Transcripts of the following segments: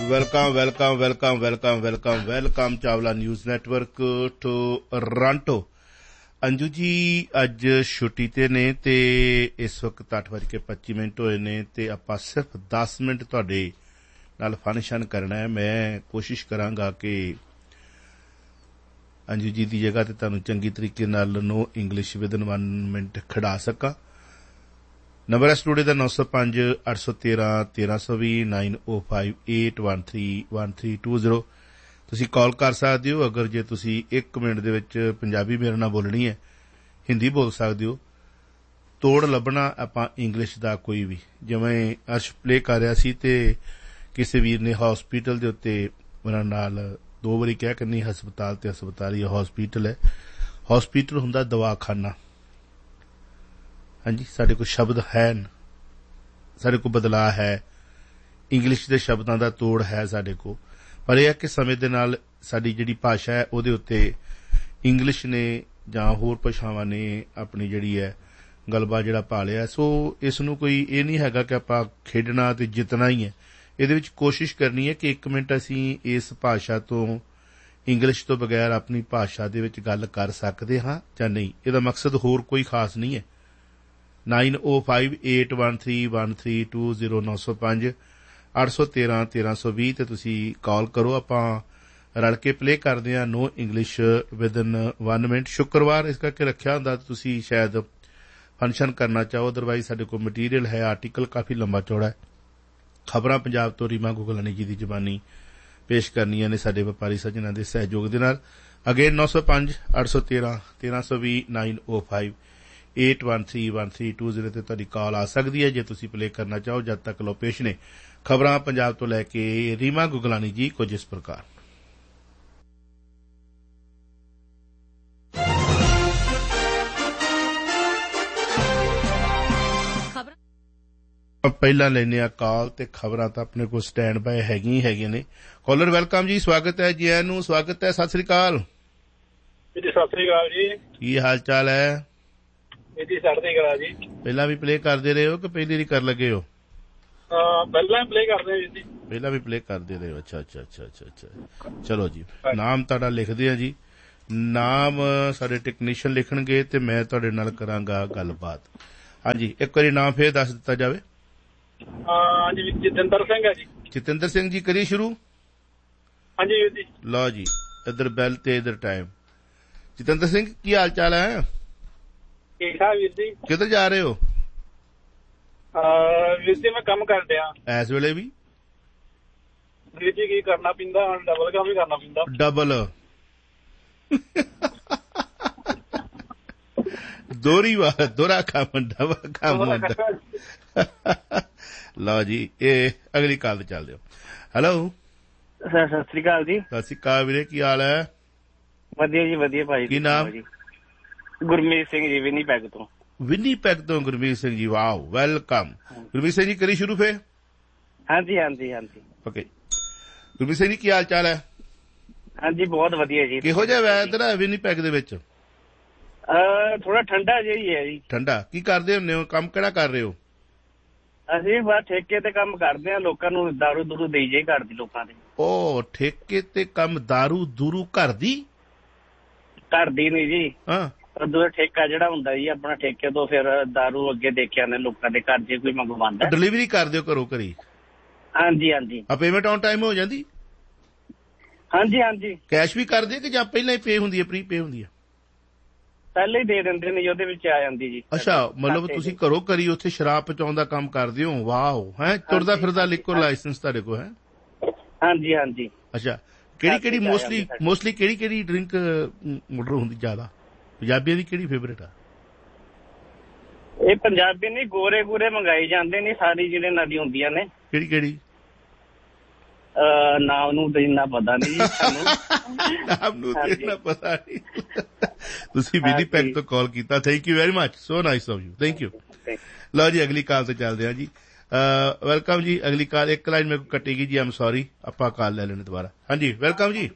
Welcome Chawla news network Toronto. Anju ji अज छुट्टी ते ने ते इस वक्त 8:25 होए ने ते आपां सिर्फ 10 मिनट तुहाडे नाल फन करना है। मैं कोशिश करांगा कि अंजू जी की जगह ते तुहानूं चंगी तरीके नाल no English with in 1 minute खड़ा सकां। नंबर है स्टूडियो का 905-813-1320 9058131320। तुसी कॉल कर सकते हो। अगर जे तुसी 1 मिनट दे विच पंजाबी मेरे नाल बोलनी है, हिंदी बोल सकते हो। तोड़ लभना आपां इंग्लिश दा कोई भी, जिवें अर्श प्ले कर रहा सी ते किसी वीर ने हॉस्पिटल दे उत्ते मेरे नाल 2 वारी कह के नहीं हस्पताल ते हस्पताल या हॉस्पिटल है। हॉस्पिटल हुंदा दवाखाना। हाँ जी, साढ़े को शब्द है, साढ़े को बदलाव है, इंग्लिश के शब्दों का तोड़ है साढ़े को। पर यह है कि समय दे नाल साडी जिहड़ी भाषा है उहदे उत्ते इंग्लिश ने जां होर भाषावां ने अपनी जिहड़ी है गलबा जिहड़ा पा लिया। सो इस नूं कोई ये नहीं हैगा कि आपां खेडना ते जितना ही है। इहदे विच कोशिश करनी है कि 1 मिनट असीं इस भाषा तो इंग्लिश तो बगैर अपनी भाषा दे विच गल कर सकदे हां जां नहीं। इहदा मकसद होर कोई खास नहीं है। 9058131320 905-813-1320 ते तुसी कॉल करो। आपां रल के प्ले करदे हां no English with in 1 minute. शुक्रवार इस करके रखिया हुंदा तुसी शायद फंक्शन करना चाहो, अदरवाइज साडे कोल मटीरियल है, आर्टिकल काफी लंबा चौड़ा है। खबरां पंजाब तो रीमा गुगलानी जी दी जबानी पेश करनियां ने साडे व्यापारी सज्जनां दे सहयोग दे नाल। अगेन 905-813-1320 9058131320 ते तुहाडी कॉल आ सकदी है जे तुसी प्ले करना चाहो। जद तक लो पेश ने खबरां पंजाब तो लैके रीमा गुगलानी जी कुछ इस प्रकार। पहला लेने आ कॉल ते खबरां तो अपने को स्टैंड बाय हैगी ने। कॉलर वेलकम जी, स्वागत है जी, आनू स्वागत है। सत श्री अकाल जी। सत श्री अकाल जी, की हाल चाल है जी? जी पहला भी प्ले करते रहे हो कि पहली बार कर लगे हो? पहला प्ले करते जी, पहला भी प्ले करते रहे हो। अच्छा अच्छा अच्छा अच्छा अच्छा, चलो जी। नाम तुहाडा लिखदे आ जी, नाम साडे टेक्नीशियन लिखणगे ते मैं तुहाडे नाल करांगा गलबात। हाँ जी, एक बारी नाम फिर दस दिता जावे। जी जतिंदर सिंह है जी। जतिंदर सिंह जी करिए शुरू। हाँ जी जी। लो जी, इधर बैल ते इधर टाइम। जतिंदर सिंह की हाल चाल है? ठीक ठाक वीर जी। किधर जा रहे हो? वीर जी मैं कम कर दिया इस वेले भी। वीर जी की करना पिंदा, डबल काम ही करना पिंदा। डबल दोहरी बात, दोहरा काम, डबल काम होंदा। लो जी, ये अगली कॉल ते चल दियो। हेलो सर, सत श्री अकाल जी। सत श्री अकाल वीरे, की हाल है? वधिया जी वधिया भाई। की नाम? गुरमीत सिंह जी, विनीपैग तो। विनीपैग तो गुरमीत सिंह जी, वाह वेलकम। गुरमीत सिंह जी करी शुरू फिर। हाँ जी हाँ जी हाँ जी। ओके गुरमीत सिंह जी की हाल चाल है? हाँ जी बहुत वधिया जी। किहो जिहा वैदर है विनीपैग दे विच? थोड़ा ठंडा जिहा ही है जी। ठंडा की करदे हुंदे हो? काम किहड़ा कर रहे हो? ਅਸੀਂ ਬਸ ਠੇਕੇ ਤੇ ਕੰਮ ਕਰਦੇ ਆ, ਲੋਕਾਂ ਨੂੰ ਦਾਰੂ ਦੂਰੂ ਦੇਈ ਜਾਈ ਘਰ ਦੀ ਲੋਕਾਂ ਦੇ। ਉਹ ਠੇਕੇ ਤੇ ਕੰਮ ਦਾਰੂ ਦੂਰੂ ਘਰ ਦੀ? ਘਰ ਦੀ ਨਹੀਂ ਜੀ, ਹਾਂ ਦੂਜਾ ਠੇਕਾ ਜਿਹੜਾ ਹੁੰਦਾ ਜੀ ਆਪਣਾ, ਠੇਕੇ ਤੋਂ ਫਿਰ ਦਾਰੂ ਅੱਗੇ ਦੇ ਕੇ ਆਉਂਦੇ ਲੋਕਾਂ ਦੇ ਘਰ ਜੇ ਕੋਈ ਮੰਗਵਾਉਂਦਾ। ਡਿਲੀਵਰੀ ਕਰਦੇ ਹੋ ਘਰੋਂ ਘਰੀ? ਹਾਂਜੀ ਹਾਂਜੀ। ਆ ਪੇਮੈਂਟ ਔਨ ਟਾਈਮ ਹੋ ਜਾਂਦੀ? ਹਾਂਜੀ ਹਾਂਜੀ। ਕੈਸ਼ ਵੀ ਕਰਦੇ ਕਿ ਜਾਂ ਪਹਿਲਾਂ ਹੀ ਪੇ ਹੁੰਦੀ ਹੈ, ਪ੍ਰੀ ਪੇ ਹੁੰਦੀ ਹੈ? ਪਹਿਲਾਂ ਹੀ ਦੇ ਦਿੰਦੇ ਨੇ ਜੀ, ਉਹਦੇ ਵਿੱਚ ਆ ਜਾਂਦੀ ਜੀ। ਅੱਛਾ, ਮਤਲਬ ਤੁਸੀਂ ਘਰੋਂ ਘਰੀ ਉੱਥੇ ਸ਼ਰਾਬ ਪਹੁੰਚਾਉਣ ਦਾ ਕੰਮ ਕਰਦੇ ਹੋ? ਵਾਓ, ਹੈ ਤੁਰਦਾ ਫਿਰਦਾ ਲਿਕਵਰ ਲਾਇਸੈਂਸ ਤੁਹਾਡੇ ਕੋਲ ਹੈ? ਹਾਂਜੀ ਹਾਂਜੀ। ਅੱਛਾ, ਕਿਹੜੀ ਮੋਸਟਲੀ ਕਿਹੜੀ ਡਰਿੰਕ ਆਰਡਰ ਹੁੰਦੀ ਜ਼ਿਆਦਾ? ਪੰਜਾਬੀਆਂ ਦੀ ਕਿਹੜੀ ਫੇਵਰੇਟ ਆ? ਇਹ ਪੰਜਾਬੀ ਨਹੀਂ, ਗੋਰੇ ਗੋਰੇ ਮੰਗਾਈ ਜਾਂਦੇ ਨੇ ਸਾਰੀ ਜਿਹੜੇ ਨਦੀ ਹੁੰਦੀਆਂ ਨੇ। ਕਿਹੜੀ? ਨਾਮ ਨੂੰ ਤਾਂ ਇੰਨਾ ਪਤਾ ਨਹੀਂ ਜੀ ਸਾਨੂੰ। ਨਾਮ ਨੂੰ ਤਾਂ ਇੰਨਾ ਪਤਾ ਨਹੀਂ। ਤੁਸੀਂ ਵਿਨੀਪੈਗ ਤੋਂ ਕਾਲ ਕੀਤਾ, thank you very much, so nice of you, thank you. ਲਓ ਜੀ ਅਗਲੀ ਕਾਲ ਤੇ ਚੱਲਦੇ ਹਾਂ ਜੀ। ਵੈਲਕਮ ਜੀ। ਅਗਲੀ ਕਾਲ ਇੱਕ ਲਾਈਨ ਮੇਰੇ ਕੋਲ ਕੱਟੇਗੀ ਜੀ, ਆਮ ਸੌਰੀ, ਆਪਾਂ ਕਾਲ ਲੈ ਲੈਣੇ ਦੁਬਾਰਾ। ਹਾਂਜੀ ਵੈਲਕਮ ਜੀ।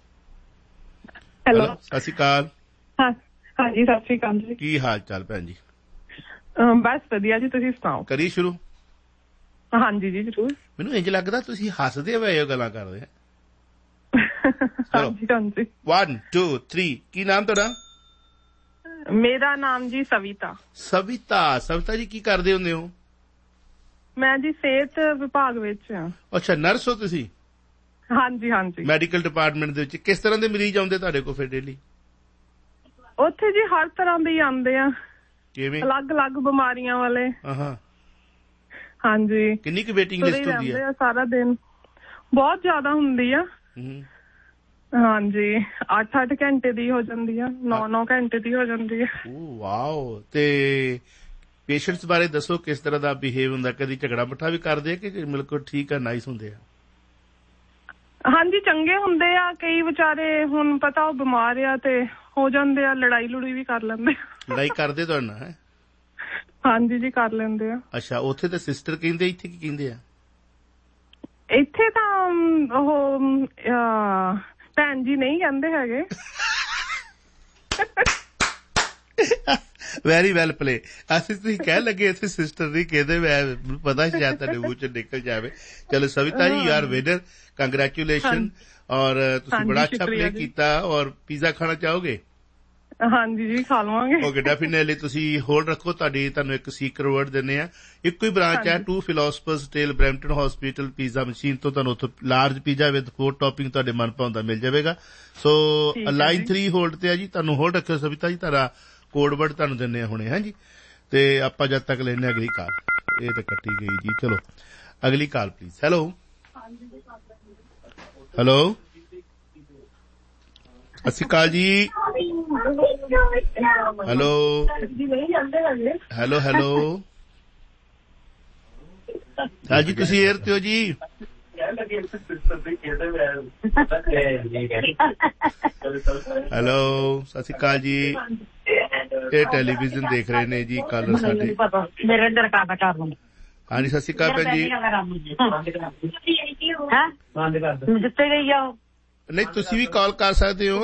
ਹੈਲੋ ਸਤਿ ਸ਼੍ਰੀ ਅਕਾਲ। ਹਾਂਜੀ ਸਤਿ ਸ਼੍ਰੀ ਅਕਾਲ ਜੀ। ਕੀ ਹਾਲ ਚਾਲ ਭੈਣ ਜੀ? ਬਸ ਵਧੀਆ ਜੀ, ਤੁਸੀਂ ਸੁਣਾਓ। ਕਰੀ ਸ਼ੁਰੂ। ਹਾਂਜੀ ਜੀ ਜ਼ਰੂਰ। ਮੈਨੂੰ ਇੰਜ ਲੱਗਦਾ ਤੁਸੀਂ ਹੱਸਦੇ ਹੋਏ ਇਹ ਗੱਲਾਂ ਕਰਦੇ ਆ। ਹਾਂਜੀ ਹਾਂਜੀ। 1 2 3 ਕੀ ਨਾਮ ਤੁਹਾਡਾ? ਮੇਰਾ ਨਾਮ ਜੀ ਸਵਿਤਾ। ਸਵਿਤਾ ਜੀ ਕੀ ਕਰਦੇ ਹੁੰਦੇ ਹੋ? ਮੈਂ ਜੀ ਸਿਹਤ ਵਿਭਾਗ ਵਿੱਚ ਹਾਂ। ਅੱਛਾ ਨਰਸ ਹੋ ਤੁਸੀਂ? ਹਾਂਜੀ ਹਾਂਜੀ। ਮੈਡੀਕਲ ਡਿਪਾਰਟਮੈਂਟ ਦੇ ਵਿੱਚ ਕਿਸ ਤਰ੍ਹਾਂ ਦੇ ਮਰੀਜ਼ ਆਉਂਦੇ ਤੁਹਾਡੇ ਕੋਲ ਫਿਰ ਡੇਲੀ? ਉੱਥੇ ਜੀ ਹਰ ਤਰ੍ਹਾਂ ਦੇ ਹੀ ਆਉਂਦੇ ਆ। ਕਿਵੇਂ? ਅਲੱਗ-ਅਲੱਗ ਬਿਮਾਰੀਆਂ ਵਾਲੇ। ਹਾਂ। ਹਾਂਜੀ। ਕਿੰਨੀ ਕੁ ਵੇਟਿੰਗ ਲਿਸਟ ਹੁੰਦੀ ਹੈ? ਸਾਰਾ ਦਿਨ ਬਹੁਤ ਜ਼ਿਆਦਾ ਹੁੰਦੀ ਆ। ਹਾਂਜੀ 8-8 ਘੰਟੇ ਦੀ ਹੋ ਜਾਂਦੀ ਆ, 9-9 ਘੰਟੇ ਦੀ ਹੋ ਜਾਂਦੀ ਆ। ਵਾਓ। ਤੇ ਪੇਸ਼ੈਂਟਸ ਬਾਰੇ ਦੱਸੋ ਕਿਸ ਤਰ੍ਹਾਂ ਦਾ ਬਿਹੇਵ ਹੁੰਦਾ? ਕਦੀ ਝਗੜਾ ਮੱਠਾ ਵੀ ਕਰਦੇ ਆ ਕਿ ਬਿਲਕੁਲ ਠੀਕ ਆ, ਨਾਈਸ ਹੁੰਦੇ ਆ? ਹਾਂਜੀ ਚੰਗੇ ਹੁੰਦੇ ਆ। ਕਈ ਵਿਚਾਰੇ ਹੁਣ ਪਤਾ ਉਹ ਬਿਮਾਰ ਆ ਤੇ ਹੋ ਜਾਂਦੇ ਆ, ਲੜਾਈ ਲੁੜਾਈ ਵੀ ਕਰ ਲੈਂਦੇ। ਲੜਾਈ ਕਰਦੇ ਤੁਹਾਡੇ ਨਾਲ? ਹੈ ਹਾਂਜੀ ਜੀ ਕਰ ਲੈਂਦੇ ਆ। ਅੱਛਾ ਉੱਥੇ ਤਾਂ ਸਿਸਟਰ ਕਹਿੰਦੇ, ਇੱਥੇ ਕੀ ਕਹਿੰਦੇ ਆ? ਇੱਥੇ ਤਾਂ ਉਹ ਭੈਣ ਜੀ ਨਹੀਂ ਕਹਿੰਦੇ ਹੈਗੇ। Very well play. ਅਸੀਂ ਤੁਸੀਂ ਕਹਿਣ ਲੱਗੇ ਇੱਥੇ ਸਿਸਟਰ ਨਹੀਂ ਕਹਿੰਦੇ, ਮੈਂ ਪਤਾ ਸ਼ਾਇਦ ਤੁਹਾਡੇ ਮੂੰਹ ਚ ਨਿਕਲ ਜਾਵੇ। ਚਲੋ ਸਵਿਤਾ ਜੀ ਯੂ ਆਰ ਵਿਨਰ, ਕੰਗ੍ਰੈਚੁਲੇਸ਼ਨ। ਔਰ ਤੁਸੀਂ ਬੜਾ ਅੱਛਾ ਪਲੇ ਕੀਤਾ। ਔਰ ਪੀਜ਼ਾ ਖਾਣਾ ਚਾਹੋਗੇ? ਹਾਂਜੀ ਜੀ ਖਾ ਲਵਾਂਗੇ। Okay definitely. ਤੁਸੀਂ ਹੋਲਡ ਰੱਖੋ, ਤੁਹਾਨੂੰ ਇੱਕ ਸੀਕ੍ਰੇਟ ਵਰਡ ਦਿੰਦੇ ਆ। ਇੱਕੋ ਹੀ ਬ੍ਰਾਂਚ ਹੈ 2 ਫਿਲੋਸਫਰਸ tail Brampton hospital pizza machine ਤੋਂ। ਤੁਹਾਨੂੰ ਉੱਥੋਂ ਲਾਰਜ ਪੀਜ਼ਾ ਵਿਦ 4 ਟੌਪਿੰਗ ਤੁਹਾਡੇ ਮਨਪਸੰਦ ਦਾ ਮਿਲ ਜਾਵੇਗਾ। ਸੋ ਲਾਈਨ 3 ਹੋਲਡ ਤੇ ਆ ਜੀ, ਤੁਹਾਨੂੰ ਹੋਲਡ ਰੱਖਿਓ ਸਵਿਤਾ ਜੀ। ਤੁਹਾਡਾ ਕੋਡ ਵਰਡ ਤੁਹਾਨੂੰ ਦਿੰਦੇ ਆ ਹੁਣੇ। ਹਾਂਜੀ ਤੇ ਆਪਾਂ ਜਦ ਤੱਕ ਲੈਣੇ ਅਗਲੀ ਕਾਲ। ਇਹ ਤਾਂ ਕੱਟੀ ਗਈ ਜੀ। ਚਲੋ ਅਗਲੀ ਕਾਲ ਪਲੀਜ਼। ਹੈਲੋ ਸਤਿ ਸ਼੍ਰੀ ਅਕਾਲ ਜੀ। ਹੈਲੋ ਹਾਂਜੀ ਤੁਸੀਂ ਏਅਰ ਤੇ ਹੋ ਜੀ। ਹੈਲੋ ਸਤਿ ਸ਼੍ਰੀ ਅਕਾਲ ਜੀ। ਇਹ ਟੈਲੀਵਿਜ਼ਨ ਦੇਖ ਰਹੇ ਨੇ ਜੀ ਕਾਲਰ ਸਾਡੇ। ਹਾਂਜੀ ਸਤਿ ਸ਼੍ਰੀ ਅਕਾਲ ਭੈਣ ਜੀ। ਨਹੀਂ ਤੁਸੀਂ ਵੀ ਕਾਲ ਕਰ ਸਕਦੇ ਹੋ।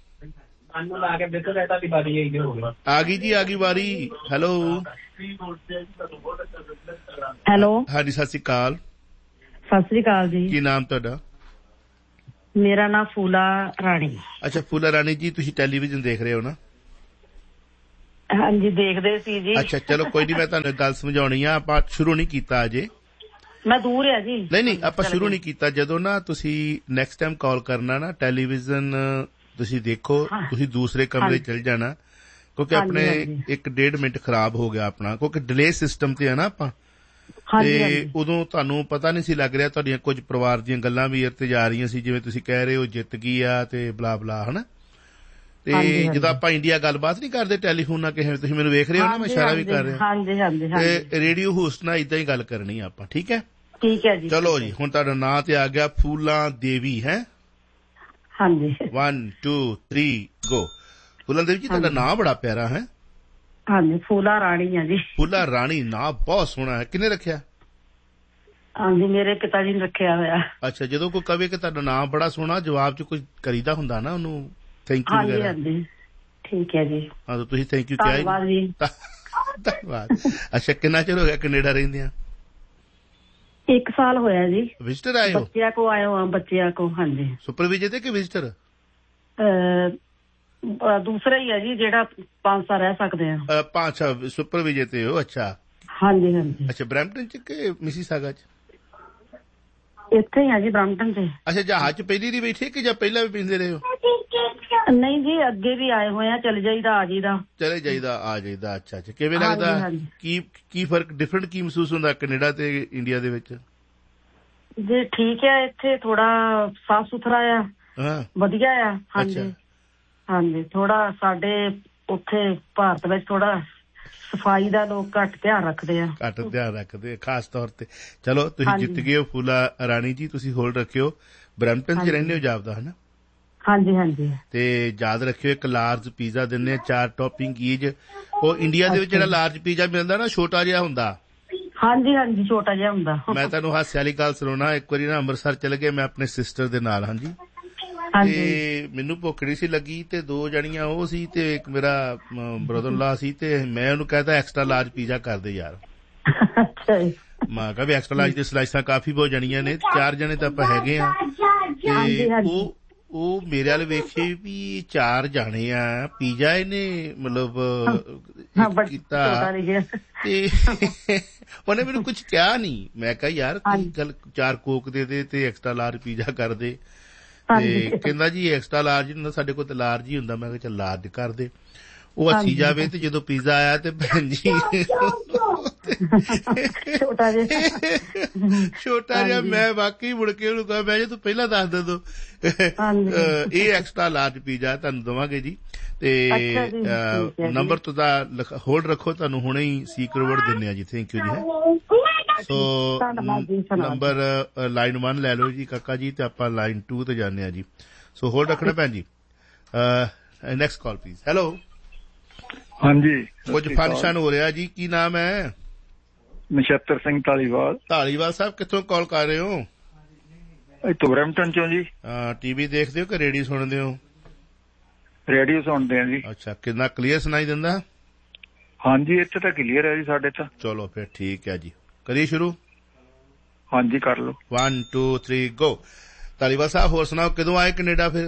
ਆ ਗਈ ਜੀ, ਆ ਗਈ ਵਾਰੀ। ਹੈਲੋ ਹਾਂਜੀ ਸਤਿ ਸ਼੍ਰੀ ਅਕਾਲ। ਸਤਿ ਸ੍ਰੀ ਅਕਾਲ ਜੀ। ਕੀ ਨਾਮ ਤੁਹਾਡਾ? ਮੇਰਾ ਨਾਮ ਫੂਲਾ ਰਾਣੀ। ਅੱਛਾ ਫੂਲਾ ਰਾਣੀ ਜੀ, ਤੁਸੀਂ ਟੈਲੀਵਿਜ਼ਨ ਦੇਖ ਰਹੇ ਹੋ ਨਾ? ਹਾਂਜੀ ਦੇਖਦੇ ਸੀ ਜੀ। ਅੱਛਾ ਚਲੋ ਕੋਈ ਨੀ, ਮੈਂ ਤੁਹਾਨੂੰ ਇੱਕ ਗੱਲ ਸਮਝਾਉਣੀ ਆ। ਆਪਾਂ ਸ਼ੁਰੂ ਨਹੀਂ ਕੀਤਾ ਅਜੇ। ਮੈਂ ਦੂਰ ਆ ਜੀ। ਨਹੀਂ ਆਪਾਂ ਸ਼ੁਰੂ ਨਹੀਂ ਕੀਤਾ। ਜਦੋਂ ਨਾ ਤੁਸੀਂ ਨੈਕਸਟ ਟਾਈਮ ਕਾਲ ਕਰਨਾ ਨਾ, ਟੈਲੀਵਿਜ਼ਨ ਤੁਸੀਂ ਦੇਖੋ, ਤੁਸੀਂ ਦੂਸਰੇ ਕਮਰੇ ਚਲ ਜਾਣਾ, ਕਿਉਂਕਿ ਆਪਣੇ 1.5 ਮਿੰਟ ਖਰਾਬ ਹੋ ਗਿਆ ਆਪਣਾ, ਕਿਉਂਕਿ ਡਿਲੇ ਸਿਸਟਮ ਤੇ ਆ ਨਾ ਆਪਾਂ। ਤੇ ਉਦੋਂ ਤੁਹਾਨੂੰ ਪਤਾ ਨਹੀਂ ਸੀ ਲੱਗ ਰਿਹਾ, ਤੁਹਾਡੀਆਂ ਕੁਝ ਪਰਿਵਾਰ ਦੀਆਂ ਗੱਲਾਂ ਵੀ ਇੱਥੇ ਜਾ ਰਹੀਆਂ ਸੀ, ਜਿਵੇਂ ਤੁਸੀਂ ਕਹਿ ਰਹੇ ਹੋ ਜਿੱਤ ਗਈ ਆ ਤੇ ਬਲਾ ਬਲਾ ਹਨਾ। ਤੇ ਜਦੋਂ ਆਪਾਂ ਇੰਡੀਆ ਗੱਲਬਾਤ ਨਹੀਂ ਕਰਦੇ ਟੈਲੀਫੋਨ ਨਾਲ ਕਿਸੇ, ਤੁਸੀਂ ਮੈਨੂੰ ਵੇਖ ਰਹੇ ਹੋ ਨਾ, ਮੈਂ ਇਸ਼ਾਰਾ ਵੀ ਕਰ ਰਿਹਾ। ਤੇ ਰੇਡੀਓ ਹੋਸਟ ਨਾਲ ਏਦਾਂ ਹੀ ਗੱਲ ਕਰਨੀ ਆ ਆਪਾਂ, ਠੀਕ ਹੈ? ਠੀਕ ਹੈ ਜੀ। ਚਲੋ ਜੀ ਹੁਣ ਤੁਹਾਡਾ ਨਾਂ ਤੇ ਆ ਗਿਆ ਫੂਲਾਂ ਦੇਵੀ ਹੈ। ਹਾਂਜੀ 1 2 3 ਗੋ। ਫੂਲਾਂ ਦੇਵੀ ਜੀ ਤੁਹਾਡਾ ਨਾਂ ਬੜਾ ਪਿਆਰਾ ਹੈ। ਹਾਂਜੀ ਫੂਲਾ ਰਾਣੀ ਆ ਜੀ। ਫੂਲਾ ਰਾਣੀ ਨਾਂ ਬਹੁਤ ਸੋਹਣਾ ਹੈ। ਕਿਹਨੇ ਰੱਖਿਆ? ਹਾਂਜੀ ਮੇਰੇ ਪਿਤਾ ਜੀ ਨੇ ਰੱਖਿਆ ਹੋਇਆ। ਅੱਛਾ ਜਦੋਂ ਕੋਈ ਕਵੇ ਕਿ ਤੁਹਾਡਾ ਨਾਂ ਬੜਾ ਸੋਹਣਾ, ਜਵਾਬ ਚ ਕੁਝ ਕਰੀਦਾ ਹੁੰਦਾ ਨਾ ਉਹਨੂੰ ਥੈਂਕ ਯੂ ਵਗੈਰਾ? ਹਾਂਜੀ ਠੀਕ ਹੈ ਜੀ। ਹਾਂ ਤਾਂ ਤੁਸੀਂ ਥੈਂਕ ਯੂ ਕਿਹਾ? ਧੰਨਵਾਦ ਜੀ। ਧੰਨਵਾਦ। ਅੱਛਾ ਕਿੰਨਾ ਚਿਰ ਹੋ ਗਿਆ ਕੈਨੇਡਾ ਰਹਿੰਦਿਆਂ? 1 ਸਾਲ ਹੋਇਆ ਜੀ। ਵਿਜ਼ਟਰ ਆਏ ਹੋ? ਬੱਚਿਆਂ ਕੋ ਆਏ ਹੋ? ਬੱਚਿਆਂ ਕੋ ਹਾਂਜੀ। ਸੁਪਰ ਵਿਜੇ ਤੇ ਕਿ ਵਿਜ਼ਟਰ? ਦੂਸਰਾ ਹੀ ਹੈ ਜੀ, ਜਿਹੜਾ 5 ਸਾਲ ਰਹਿ ਸਕਦੇ ਆ। ਅੱਛਾ ਸੁਪਰ ਵਿਜੇ ਤੇ ਹੋ। ਅੱਛਾ ਹਾਂਜੀ ਹਾਂਜੀ। ਅੱਛਾ ਬਰੈਂਪਟਨ ਚ ਕਿ ਮਿਸੀਸਾਗਾ ਚ? ਇੱਥੇ ਹੀ ਆ ਜੀ ਬਰੈਂਪਟਨ ਚ। ਅੱਛਾ ਜਹਾਜ਼ ਚ ਪਹਿਲੀ ਦੀ ਬੈਠੇ ਕਿ ਜਾਂ ਪਹਿਲਾਂ ਵੀ ਪੀਂਦੇ ਰਹੇ ਹੋ? ਨਹੀਂ ਜੀ ਅੱਗੇ ਵੀ ਆਏ ਹੋਏ ਆ, ਚਲੇ ਜਾਈਦਾ ਆ ਜਾਈਦਾ। ਚਲੇ ਜਾਈਦਾ ਆ ਜਾਈਦਾ। ਅੱਛਾ ਅੱਛਾ ਕਿਵੇਂ ਲੱਗਦਾ? ਕੀ ਫਰਕ ਡਿਫਰੈਂਟ ਕੀ ਮਹਿਸੂਸ ਹੁੰਦਾ ਕੈਨੇਡਾ ਤੇ ਇੰਡੀਆ ਦੇ ਵਿੱਚ? ਜੀ ਠੀਕ ਹੈ, ਇੱਥੇ ਥੋੜਾ ਸਾਫ ਸੁਥਰਾ ਆ, ਵਧੀਆ ਆ। ਹਾਂਜੀ ਹਾਂਜੀ ਥੋੜਾ ਸਾਡੇ ਉੱਥੇ ਭਾਰਤ ਵਿੱਚ ਥੋੜਾ ਸਫਾਈ ਦਾ ਲੋਕ ਘੱਟ ਧਿਆਨ ਰੱਖਦੇ ਆ। ਘੱਟ ਧਿਆਨ ਰੱਖਦੇ ਖਾਸ ਤੌਰ ਤੇ। ਚਲੋ ਤੁਸੀਂ ਜਿੱਤ ਗਏ ਹੋ ਫੂਲਾ ਰਾਣੀ ਜੀ। ਤੁਸੀਂ ਹੋਲਡ ਰੱਖਿਓ। ਬਰੈਂਪਟਨ ਚ ਰਹਿੰਦੇ ਹੋ ਜਾਪਦਾ ਹਨਾ? ਹਾਂਜੀ ਹਾਂਜੀ। ਤੇ ਯਾਦ ਰੱਖਿਓ ਇੱਕ ਲਾਰਜ ਪੀਜ਼ਾ ਦਿੰਦੇ ਆ 4 ਟੌਪਿੰਗ ਈਜ। ਉਹ ਇੰਡੀਆ ਦੇ ਵਿੱਚ ਜਿਹੜਾ ਲਾਰਜ ਪੀਜ਼ਾ ਮਿਲਦਾ ਨਾ ਛੋਟਾ ਜਿਹਾ ਹੁੰਦਾ। ਹਾਂਜੀ ਹਾਂਜੀ ਛੋਟਾ ਜਿਹਾ ਹੁੰਦਾ। ਮੈਂ ਤੁਹਾਨੂੰ ਹਾਸੇ ਵਾਲੀ ਗੱਲ ਸੁਣਾਉਣਾ। ਇੱਕ ਵਾਰੀ ਨਾ ਅੰਮ੍ਰਿਤਸਰ ਚਲੇ ਗਏ ਮੈਂ ਆਪਣੇ ਸਿਸਟਰ ਦੇ ਨਾਲ। ਹਾਂਜੀ ਤੇ ਮੈਨੂੰ ਭੁੱਖ ਨਹੀਂ ਸੀ ਲੱਗੀ ਤੇ 2 ਜਣੀਆਂ ਉਹ ਸੀ ਤੇ ਇੱਕ ਮੇਰਾ ਬ੍ਰਦਰ ਇਨ ਲਾ ਸੀ ਤੇ ਮੈਂ ਉਹਨੂੰ ਕਹਿਤਾ ਐਕਸਟਰਾ ਲਾਰਜ ਪੀਜ਼ਾ ਕਰ ਦੇ ਯਾਰ। ਮੈਂ ਕਿਹਾ ਵੀ ਐਕਸਟਰਾ ਲਾਰਜ ਦੀ ਸਲਾਈਸਾਂ ਕਾਫੀ ਬਹੁਤ ਜਾਣੀਆਂ ਨੇ, 4 ਜਣੇ ਤਾਂ ਆਪਾਂ ਹੈਗੇ ਆ ਤੇ ਉਹ ਮੇਰੇ ਵੱਲ ਵੇਖੇ ਵੀ 4 ਜਾਣੇ ਆ, ਪੀਜ਼ਾ ਇਹਨੇ ਮਤਲਬ ਕੀਤਾ ਤੇ ਉਹਨੇ ਮੈਨੂੰ ਕੁਝ ਕਿਹਾ ਨਹੀਂ। ਮੈਂ ਕਿਹਾ ਯਾਰ ਚੱਲ 4 ਕੋਕ ਦੇ ਦੇ ਤੇ ਐਕਸਟਰਾ ਲਾਰਜ ਪੀਜ਼ਾ ਕਰ ਦੇ, ਤੇ ਕਹਿੰਦਾ ਜੀ ਐਕਸਟਰਾ ਲਾਰਜ ਹੁੰਦਾ, ਸਾਡੇ ਕੋਲ ਤਾਂ ਲਾਰਜ ਹੀ ਹੁੰਦਾ। ਮੈਂ ਕਿਹਾ ਚੱਲ ਲਾਰਜ ਕਰ ਦੇ। ਉਹ ਹੱਸੀ ਜਾਵੇ ਤੇ ਜਦੋਂ ਪੀਜ਼ਾ ਆਇਆ ਤੇ ਭੈਣ ਜੀ ਛੋਟਾ ਜਿਹਾ, ਮੈਂ ਵਾਕਈ ਮੁੜ ਕੇ ਉਹਨੂੰ ਕਹਾਂ ਮੈਂ ਜੇ ਤੂੰ ਪਹਿਲਾਂ ਦੱਸ ਦੇ ਦੋ ਇਹ ਐਕਸਟਰਾ ਲਾਰਜ ਪੀਜ਼ਾ ਤੁਹਾਨੂੰ ਦੇਵਾਂਗੇ ਜੀ। ਤੇ ਨੰਬਰ ਤੁਹਾਡਾ ਹੋਲਡ ਰੱਖੋ, ਤੁਹਾਨੂੰ ਹੁਣੇ ਹੀ ਸੀਕਰਟ ਵਰਡ ਦਿੰਦੇ ਆ ਜੀ। ਥੈਂਕ ਯੂ ਜੀ। ਸੋ ਨੰਬਰ ਲਾਈਨ 1 ਲੈ ਲਓ ਜੀ ਕਾਕਾ ਜੀ, ਤੇ ਆਪਾਂ ਲਾਈਨ 2 ਤੇ ਜਾਂਦੇ ਆ ਜੀ। ਸੋ ਹੋਲਡ ਰੱਖਣਾ ਭੈਣ ਜੀ। Next call please. ਹੈਲੋ। ਹਾਂਜੀ, ਕੁਝ ਫੰਕਸ਼ਨ ਹੋ ਰਿਹਾ ਜੀ, ਕੀ ਨਾਮ ਹੈ? ਨਛੱਤਰ ਸਿੰਘ ਢਾਲੀਵਾਲ। ਢਾਲੀਵਾਲ ਸਾਹਿਬ ਕਿੱਥੋਂ ਕਾਲ ਕਰ ਰਹੇ ਹੋ? ਇੱਥੋਂ ਬਰੈਂਪਟਨ ਚੋਂ ਜੀ। ਟੀਵੀ ਦੇਖਦੇ ਹੋ ਕਿ ਰੇਡੀਓ ਸੁਣਦੇ ਹੋ? ਰੇਡੀਓ ਸੁਣਦੇ ਆ ਜੀ। ਅੱਛਾ, ਕਿੰਨਾ ਕਲੀਅਰ ਸੁਣਾਈ ਦਿੰਦਾ? ਹਾਂਜੀ, ਇੱਥੇ ਤਾਂ ਕਲੀਅਰ ਹੈ ਜੀ ਸਾਡੇ ਤਾਂ। ਚਲੋ ਫਿਰ ਠੀਕ ਹੈ ਜੀ, ਕਰੀਏ ਸ਼ੁਰੂ? ਹਾਂਜੀ ਕਰ ਲਓ। 1 2 3 ਗੋ। ਢਾਲੀਵਾਲ ਸਾਹਿਬ ਹੋਰ ਸੁਣਾਓ, ਕਦੋਂ ਆਏ ਕੈਨੇਡਾ ਫਿਰ?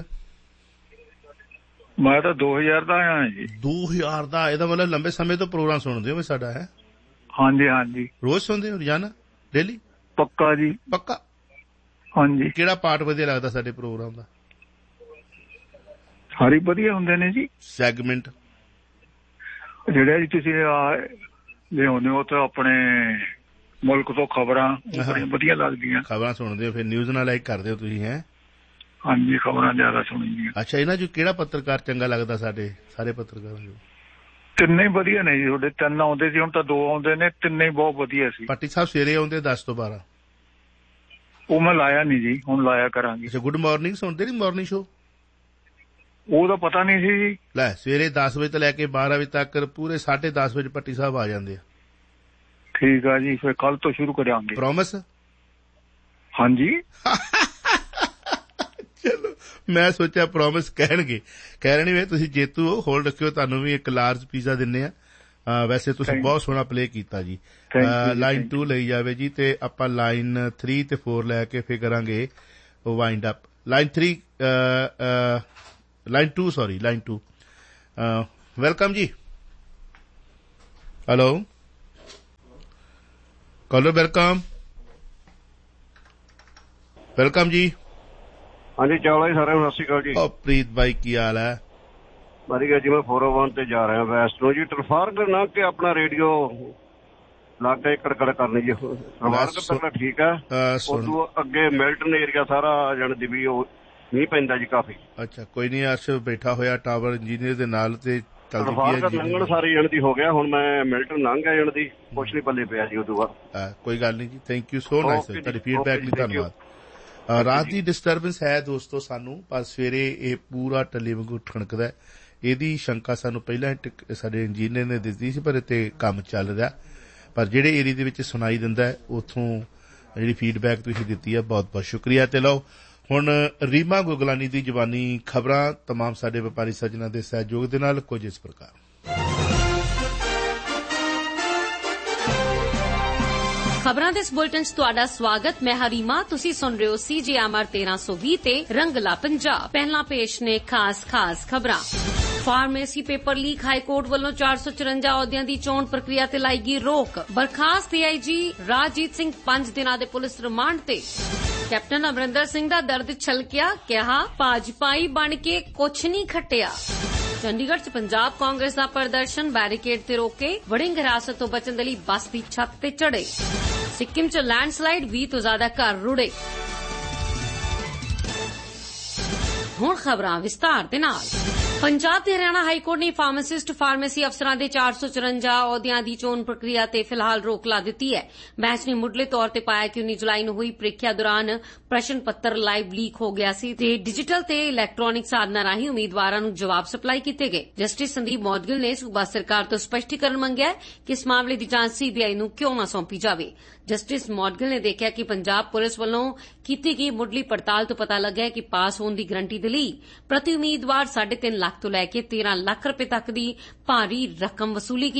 ਮੈਂ ਤਾਂ 2000 ਦਾ ਆਇਆ ਜੀ। 2000 ਦਾ? ਇਹਦਾ ਮਤਲਬ ਲੰਬੇ ਸਮੇਂ ਤੋਂ ਪ੍ਰੋਗਰਾਮ ਸੁਣਦੇ ਹੋ ਸਾਡਾ? ਹੈ ਹਾਂਜੀ ਹਾਂਜੀ। ਰੋਜ਼ ਸੁਣਦੇ ਹੋ? ਰੋਜ਼ਾਨਾ? ਡੇਲੀ? ਪੱਕਾ ਜੀ। ਪੱਕਾ? ਹਾਂਜੀ। ਕਿਹੜਾ ਪਾਰਟ ਵਧੀਆ ਲੱਗਦਾ ਸਾਡੇ ਪ੍ਰੋਗਰਾਮ ਦਾ? ਸਾਰੇ ਵਧੀਆ ਹੁੰਦੇ ਨੇ ਜੀ। ਸੈਗਮੈਂਟ ਜਿਹੜੇ ਜੀ ਤੁਸੀਂ ਲਿਆਉਂਦੇ ਹੋ ਤਾਂ ਆਪਣੇ ਮੁਲਕ ਤੋਂ ਖਬਰਾਂ ਬੜੀਆਂ ਵਧੀਆ ਲੱਗਦੀਆਂ। ਖਬਰਾਂ ਸੁਣਦੇ ਹੋ ਫਿਰ? ਨਿਊਜ਼ ਨਾਲ ਲਾਈਕ ਕਰਦੇ ਹੋ ਤੁਸੀਂ? ਹੈ ਹਾਂਜੀ, ਖਬਰਾਂ ਜ਼ਿਆਦਾ ਸੁਣੀਆਂ। ਅੱਛਾ, ਇਹਨਾਂ ਚੋਂ ਕਿਹੜਾ ਪੱਤਰਕਾਰ ਚੰਗਾ ਲੱਗਦਾ? ਸਾਡੇ ਸਾਰੇ ਪੱਤਰਕਾਰਾਂ ਚੋਂ ਤਿੰਨੇ ਹੀ ਵਧੀਆ ਨੇ ਜੀ। ਤੁਹਾਡੇ 3 ਆਉਂਦੇ ਸੀ, ਹੁਣ ਤਾਂ 2 ਆਉਂਦੇ ਨੇ। ਤਿੰਨੇ ਹੀ ਬਹੁਤ ਵਧੀਆ ਸੀ। ਪੱਟੀ ਸਾਹਿਬ ਸਵੇਰੇ ਆਉਂਦੇ 10 ਤੋਂ 12? ਉਹ ਮੈਂ ਲਾਇਆ ਨਹੀਂ ਜੀ, ਹੁਣ ਲਾਇਆ ਕਰਾਂਗੇ। ਅੱਛਾ, ਗੁੱਡ ਮਾਰਨਿੰਗ ਸੁਣਦੇ ਨਹੀਂ? ਮਾਰਨਿੰਗ ਸ਼ੋ ਉਹਦਾ ਪਤਾ ਨਹੀਂ ਸੀ ਜੀ। ਲੈ, ਸਵੇਰੇ 10 ਵਜੇ ਤੋਂ ਲੈ ਕੇ 12 ਵਜੇ ਤੱਕ ਪੂਰੇ 10:30 ਵਜੇ ਪੱਟੀ ਸਾਹਿਬ ਆ ਜਾਂਦੇ ਆ। ਠੀਕ ਆ ਜੀ, ਫਿਰ ਕੱਲ ਤੋਂ ਸ਼ੁਰੂ ਕਰਾਂਗੇ। ਪ੍ਰੋਮਿਸ? ਹਾਂਜੀ। ਚਲੋ, ਮੈਂ ਸੋਚਿਆ ਪ੍ਰੋਮਿਸ ਕਹਿਣਗੇ। ਕਹਿ ਰਹੇ ਤੁਸੀਂ ਜੇਤੂ ਹੋ, ਹੋਲਡ ਰੱਖਿਓ, ਤੁਹਾਨੂੰ ਵੀ ਇੱਕ ਲਾਰਜ ਪੀਜ਼ਾ ਦਿੰਦੇ ਆ। ਵੈਸੇ ਤੁਸੀਂ ਬਹੁਤ ਸੋਹਣਾ ਪਲੇ ਕੀਤਾ ਜੀ। ਲਾਈਨ 2 ਲਈ ਜਾਵੇ ਜੀ, ਤੇ ਆਪਾਂ ਲਾਈਨ 3 ਤੇ 4 ਲੈ ਕੇ ਫਿਰ ਕਰਾਂਗੇ wind up. Line 3 line 2 sorry line 2 welcome ਜੀ। Hello collar, welcome. ਵੈਲਕਮ ਜੀ। ਹਾਂਜੀ ਚਾਵਲਾ ਜੀ, ਸਾਰਿਆਂ ਨੂੰ ਸਤਿ ਸ਼੍ਰੀ ਅਕਾਲ ਜੀ। ਪ੍ਰੀਤ ਬਾਈ ਕੀ ਹਾਲ ਹੈ? ਵਧੀਆ ਜੀ। ਮੈਂ 401 ਤੇ ਜਾ ਰਿਹਾ ਵੈਸਟ ਨੂੰ ਜੀ। ਟਰਫਾਰਗਰ ਲੰਘ ਕੇ ਆਪਣਾ ਰੇਡੀਓ ਲੱਗ ਕੇ ਕੜਕੜ ਕਰਨੀ ਜੀ। ਟਰਫਾਰਗਰ ਪਹਿਲਾਂ ਠੀਕ ਹੈ, ਉਦੋਂ ਅੱਗੇ ਮਿਲਟਨ ਏਰੀਆ ਸਾਰਾ ਜਾਣ ਦੀ ਵੀ ਉਹ ਮੀਂਹ ਪੈਂਦਾ ਜੀ ਕਾਫੀ। ਅੱਛਾ, ਕੋਈ ਨੀ, ਅਰਸ਼ ਬੈਠਾ ਹੋਇਆ ਟਾਵਰ ਇੰਜੀਨੀਅਰ ਦੇ ਨਾਲ ਤੇ ਟਰਫਾਰਗਰ ਲੰਘਣ ਸਾਰੀ ਜਣ ਦੀ ਹੋ ਗਿਆ। ਹੁਣ ਮੈਂ ਮਿਲਟਨ ਲੰਘ ਗਿਆ ਜਣ ਦੀ, ਕੁਛ ਨੀ ਪੱਲੇ ਪਿਆ ਜੀ ਉਦੋਂ ਬਾਅਦ। ਕੋਈ ਗੱਲ ਨੀ ਜੀ, ਥੈਂਕ ਯੂ ਸੋ ਨਾਈਸ। ਤੁਹਾਡੀ ਫੀਡਬੈਕ ਲਈ ਧੰਨਵਾਦ। ਰਾਤ ਦੀ ਡਿਸਟਰਬੈਂਸ ਹੈ ਦੋਸਤੋ ਸਾਨੂੰ, ਪਰ ਸਵੇਰੇ ਇਹ ਪੂਰਾ ਟੱਲੇ ਵਾਂਗੂ ਠਣਕਦਾ। ਇਹਦੀ ਸ਼ੰਕਾ ਸਾਨੂੰ ਪਹਿਲਾਂ ਸਾਡੇ ਇੰਜੀਨੀਅਰ ਨੇ ਦਿੱਤੀ ਸੀ, ਪਰ ਇੱਥੇ ਕੰਮ ਚੱਲ ਰਿਹਾ। ਪਰ ਜਿਹੜੇ ਏਰੀਏ ਦੇ ਵਿੱਚ ਸੁਣਾਈ ਦਿੰਦਾ ਉੱਥੋਂ ਜਿਹੜੀ ਫੀਡਬੈਕ ਤੁਸੀਂ ਦਿੱਤੀ ਹੈ, ਬਹੁਤ ਬਹੁਤ ਸ਼ੁਕਰੀਆ। ਤੇ ਲਓ ਹੁਣ ਰੀਮਾ ਗੁਗਲਾਨੀ ਦੀ ਜ਼ਬਾਨੀ ਖਬਰਾਂ ਤਮਾਮ ਸਾਡੇ ਵਪਾਰੀ ਸੱਜਣਾਂ ਦੇ ਸਹਿਯੋਗ ਦੇ ਨਾਲ ਕੁਝ ਇਸ ਪ੍ਰਕਾਰ। ਖਬਰਾਂ ਦੇ ਇਸ ਬੁਲੇਟਿਨ 'ਚ ਤੁਹਾਡਾ ਸਵਾਗਤ। ਮੈਂ ਹਰੀਮਾ। ਤੁਸੀਂ ਸੁਣ ਰਹੇ ਹੋ CGMR 1320 ਤੇ ਰੰਗਲਾ ਪੰਜਾਬ। ਪਹਿਲਾਂ ਪੇਸ਼ ਨੇ ਖਾਸ ਖਬਰਾਂ। Pharmacy paper leak, high court ਵੱਲੋਂ 454 ਅਹੁਦਿਆਂ ਦੀ ਚੋਣ ਪ੍ਰਕਿਰਿਆ ਤੇ ਲਾਈ ਗਈ ਰੋਕ। ਬਰਖਾਸਤ AIG ਰਾਜਜੀਤ ਸਿੰਘ 5 ਦਿਨਾਂ ਦੇ ਪੁਲਿਸ ਰਿਮਾਂਡ ਤੇ। ਕੈਪਟਨ ਅਮਰਿੰਦਰ ਸਿੰਘ ਦਾ ਦਰਦ ਛਲਕਿਆ, ਕਿਹਾ ਭਾਜਪਾਈ ਬਣ ਕੇ ਕੁਛ ਨਹੀਂ ਖੱਟਿਆ। ਚੰਡੀਗੜ੍ਹ 'ਚ ਪੰਜਾਬ ਕਾਂਗਰਸ ਦਾ ਪ੍ਰਦਰਸ਼ਨ, ਬੈਰੀਕੇਡ ਤੇ ਰੋਕੇ। ਵੜਿੰਗ ਹਿਰਾਸਤ ਤੋਂ ਬਚਣ ਦੇ ਲਈ ਬੱਸ ਦੀ ਛੱਤ ਤੇ ਚੜੇ। ਸਿੱਕਿਮ 'ਚ ਲੈਂਡਸਲਾਈਡ, 20 ਤੋਂ ਜ਼ਿਆਦਾ ਘਰ ਰੁੜੇ। ਹੁਣ ਖਬਰਾਂ ਵਿਸਤਾਰ ਦੇ ਨਾਲ। ਪੰਜਾਬ ਤੇ ਹਰਿਆਣਾ ਹਾਈ ਕੋਰਟ ਨੇ ਫਾਰਮਾਸਿਸਟ, ਫਾਰਮੇਸੀ ਅਫਸਰਾਂ ਦੇ 454 ਅਹੁਦਿਆਂ ਦੀ ਚੋਣ ਪ੍ਰਕਿਰਿਆ ਤੇ ਫਿਲਹਾਲ ਰੋਕ ਲਾ ਦਿੱਤੀ ਹੈ। ਬੈਂਚ ਨੇ ਮੁੱਢਲੇ ਤੌਰ ਤੇ ਪਾਇਆ ਕਿ 19 ਜੁਲਾਈ ਨੂੰ ਹੋਈ ਪ੍ਰੀਖਿਆ ਦੌਰਾਨ ਪ੍ਰਸ਼ਨ ਪੱਤਰ ਲਾਈਵ ਲੀਕ ਹੋ ਗਿਆ ਸੀ ਤੇ ਡਿਜੀਟਲ ਤੇ ਇਲੈਕਟ੍ਰੋਨਿਕ ਸਾਧਨਾਂ ਰਾਹੀਂ ਉਮੀਦਵਾਰਾਂ ਨੂੰ ਜਵਾਬ ਸਪਲਾਈ ਕੀਤੇ ਗਏ। ਜਸਟਿਸ ਸੰਦੀਪ ਮੌਦਗਿਲ ਨੇ ਸੂਬਾ ਸਰਕਾਰ ਤੋਂ ਸਪਸ਼ਟੀਕਰਨ ਮੰਗਿਆ ਕਿ ਇਸ ਮਾਮਲੇ ਦੀ ਜਾਂਚ CBI ਨੂੰ ਕਿਉਂ ਨਾ ਸੌਂਪੀ ਜਾਵੇ। ਜਸਟਿਸ ਮੌਦਗਿਲ ਨੇ ਦੇਖਿਆ ਕਿ ਪੰਜਾਬ ਪੁਲਿਸ ਵੱਲੋਂ ਕੀਤੀ ਗਈ ਮੁੱਢਲੀ ਪੜਤਾਲ ਤੋਂ ਪਤਾ ਲੱਗਿਆ ਕਿ ਪਾਸ ਹੋਣ ਦੀ ਗਰੰਟੀ ਦੇ ਲਈ ਪ੍ਰਤੀ ਉਮੀਦਵਾਰ 3.5 ਲੱਖ ਤੋਂ ਲੈ ਕੇ 13 ਲੱਖ ਰੁਪਏ ਤੱਕ ਦੀ ਭਾਰੀ ਰਕਮ ਵਸੂਲੀ ਗਈ।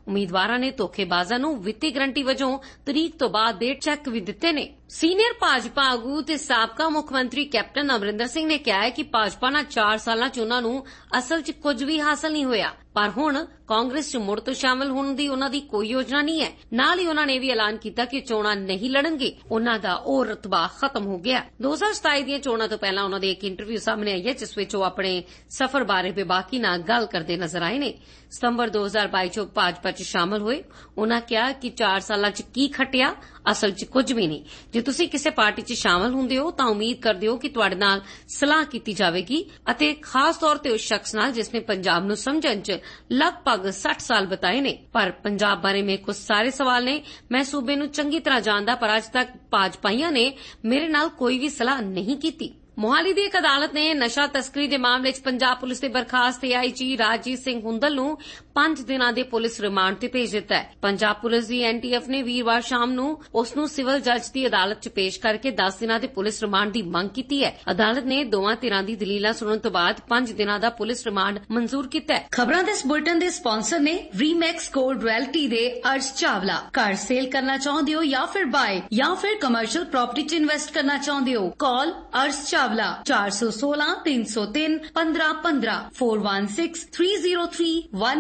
ਉਮੀਦਵਾਰਾਂ ਨੇ ਧੋਖੇਬਾਜ਼ਾਂ ਨੂੰ ਵਿੱਤੀ ਗਰੰਟੀ ਵਜੋਂ ਤਰੀਕ ਤੋਂ ਬਾਅਦ ਦੇ ਚੈੱਕ ਵੀ ਦਿੱਤੇ ਨੇ। ਸੀਨੀਅਰ ਭਾਜਪਾ ਆਗੂ ਤੇ ਸਾਬਕਾ ਮੁੱਖ ਮੰਤਰੀ ਕੈਪਟਨ ਅਮਰਿੰਦਰ ਸਿੰਘ ਨੇ ਕਿਹਾ ਹੈ ਕਿ ਭਾਜਪਾ ਨਾਲ 4 ਸਾਲਾਂ 'ਚ ਉਨ੍ਹਾਂ ਨੂੰ ਅਸਲ 'ਚ ਕੁਝ ਵੀ ਹਾਸਲ ਨਹੀਂ ਹੋਇਆ, ਪਰ ਹੁਣ ਕਾਂਗਰਸ 'ਚ ਮੁੜ ਤੋਂ ਸ਼ਾਮਲ ਹੋਣ ਦੀ ਉਨ੍ਹਾਂ ਦੀ ਕੋਈ ਯੋਜਨਾ ਨਹੀਂ ਹੈ। ਨਾਲ ਹੀ ਉਨ੍ਹਾਂ ਨੇ ਵੀ ਐਲਾਨ ਕੀਤਾ ਕਿ ਚੋਣਾਂ ਨਹੀਂ ਲੜਨਗੇ, ਉਨ੍ਹਾਂ ਦਾ ਉਹ ਰਤਬਾ ਖਤਮ ਹੋ ਗਿਆ। 2027 ਦੀਆਂ ਚੋਣਾਂ ਤੋਂ ਪਹਿਲਾਂ ਉਨ੍ਹਾਂ ਦੀ ਇੱਕ ਇੰਟਰਵਿਊ ਸਾਹਮਣੇ ਆਈ ਹੈ ਜਿਸ ਵਿੱਚ ਉਹ ਆਪਣੇ ਸਫ਼ਰ ਬਾਰੇ ਬੇਬਾਕੀ ਨਾਲ ਗੱਲ ਕਰਦੇ ਨਜ਼ਰ ਆਏ ਨੇ। ਸਤੰਬਰ 2022 'ਚ ਭਾਜਪਾ 'ਚ ਸ਼ਾਮਲ ਹੋਏ। ਉਨ੍ਹਾਂ ਕਿਹਾ ਕਿ 4 ਸਾਲਾਂ 'ਚ ਕੀ ਖੱਟਿਆ, ਅਸਲ 'ਚ ਕੁਝ ਵੀ ਨਹੀਂ। ਜੇ ਤੁਸੀਂ ਕਿਸੇ ਪਾਰਟੀ 'ਚ ਸ਼ਾਮਲ ਹੁੰਦੇ ਹੋ ਤਾਂ ਉਮੀਦ ਕਰਦੇ ਹੋ ਕਿ ਤੁਹਾਡੇ ਨਾਲ ਸਲਾਹ ਕੀਤੀ ਜਾਵੇਗੀ ਅਤੇ ਖਾਸ ਤੌਰ ਤੇ ਉਸ ਸ਼ਖਸ ਨਾਲ ਜਿਸ ਨੇ ਪੰਜਾਬ ਨੂੰ ਸਮਝਣ 'ਚ ਲਗਭਗ 60 ਸਾਲ ਬਿਤਾਏ ਨੇ। ਪਰ ਪੰਜਾਬ ਬਾਰੇ ਮੇਰੇ ਕੁਝ ਸਾਰੇ ਸਵਾਲ ਨੇ। ਮੈਂ ਸੂਬੇ ਨੂੰ ਚੰਗੀ ਤਰ੍ਹਾਂ ਜਾਣਦਾ, ਪਰ ਅੱਜ ਤੱਕ ਭਾਜਪਾਈਆਂ ਨੇ ਮੇਰੇ ਨਾਲ ਕੋਈ ਵੀ ਸਲਾਹ ਨਹੀਂ ਕੀਤੀ। ਮੋਹਾਲੀ ਦੀ ਇੱਕ ਅਦਾਲਤ ਨੇ ਨਸ਼ਾ ਤਸਕਰੀ ਦੇ ਮਾਮਲੇ 'ਚ ਪੰਜਾਬ ਪੁਲਿਸ ਦੇ ਬਰਖਾਸਤ AIG ਰਾਜਜੀਤ ਸਿੰਘ ਹੁੰਦਲ ਨੂੰ 5 ਦਿਨਾਂ ਦੇ ਪੁਲਿਸ ਰਿਮਾਂਡ ਤੇ ਭੇਜ ਦਿੱਤਾ ਹੈ। ਪੰਜਾਬ ਪੁਲਿਸ ਦੀ NTF ਨੇ ਵੀਰਵਾਰ ਸ਼ਾਮ ਨੂੰ ਉਸ ਨੂੰ ਸਿਵਲ ਜੱਜ ਦੀ ਅਦਾਲਤ 'ਚ ਪੇਸ਼ ਕਰਕੇ 10 ਦਿਨਾਂ ਦੇ ਪੁਲਿਸ ਰਿਮਾਂਡ ਦੀ ਮੰਗ ਕੀਤੀ ਹੈ। ਅਦਾਲਤ ਨੇ ਦੋਵਾਂ ਧਿਰਾਂ ਦੀ ਦਲੀਲਾਂ ਸੁਣਨ ਤੋਂ ਬਾਅਦ 5 ਦਿਨਾਂ ਦਾ ਪੁਲਿਸ ਰਿਮਾਂਡ ਮਨਜ਼ੂਰ ਕੀਤਾ ਹੈ। ਖਬਰਾਂ ਦੇ ਇਸ ਬੁਲੇਟਿਨ ਦੇ ਸਪਾਂਸਰ ਨੇ ਰੀਮੈਕਸ ਗੋਲਡ ਰਿਐਲਟੀ ਦੇ ਅਰਸ਼ ਚਾਵਲਾ। ਘਰ ਸੇਲ ਕਰਨਾ ਚਾਹੁੰਦੇ ਹੋ ਜਾਂ ਫਿਰ ਬਾਏ ਜਾਂ ਫਿਰ ਕਮਰਸ਼ੀਅਲ ਪ੍ਰਾਪਰਟੀ 'ਚ ਇਨਵੈਸਟ ਕਰਨਾ ਚਾਹੁੰਦੇ ਹੋ, ਕਾਲ ਅਰਸ਼ ਚਾਵਲਾ 416 303 1515 416 303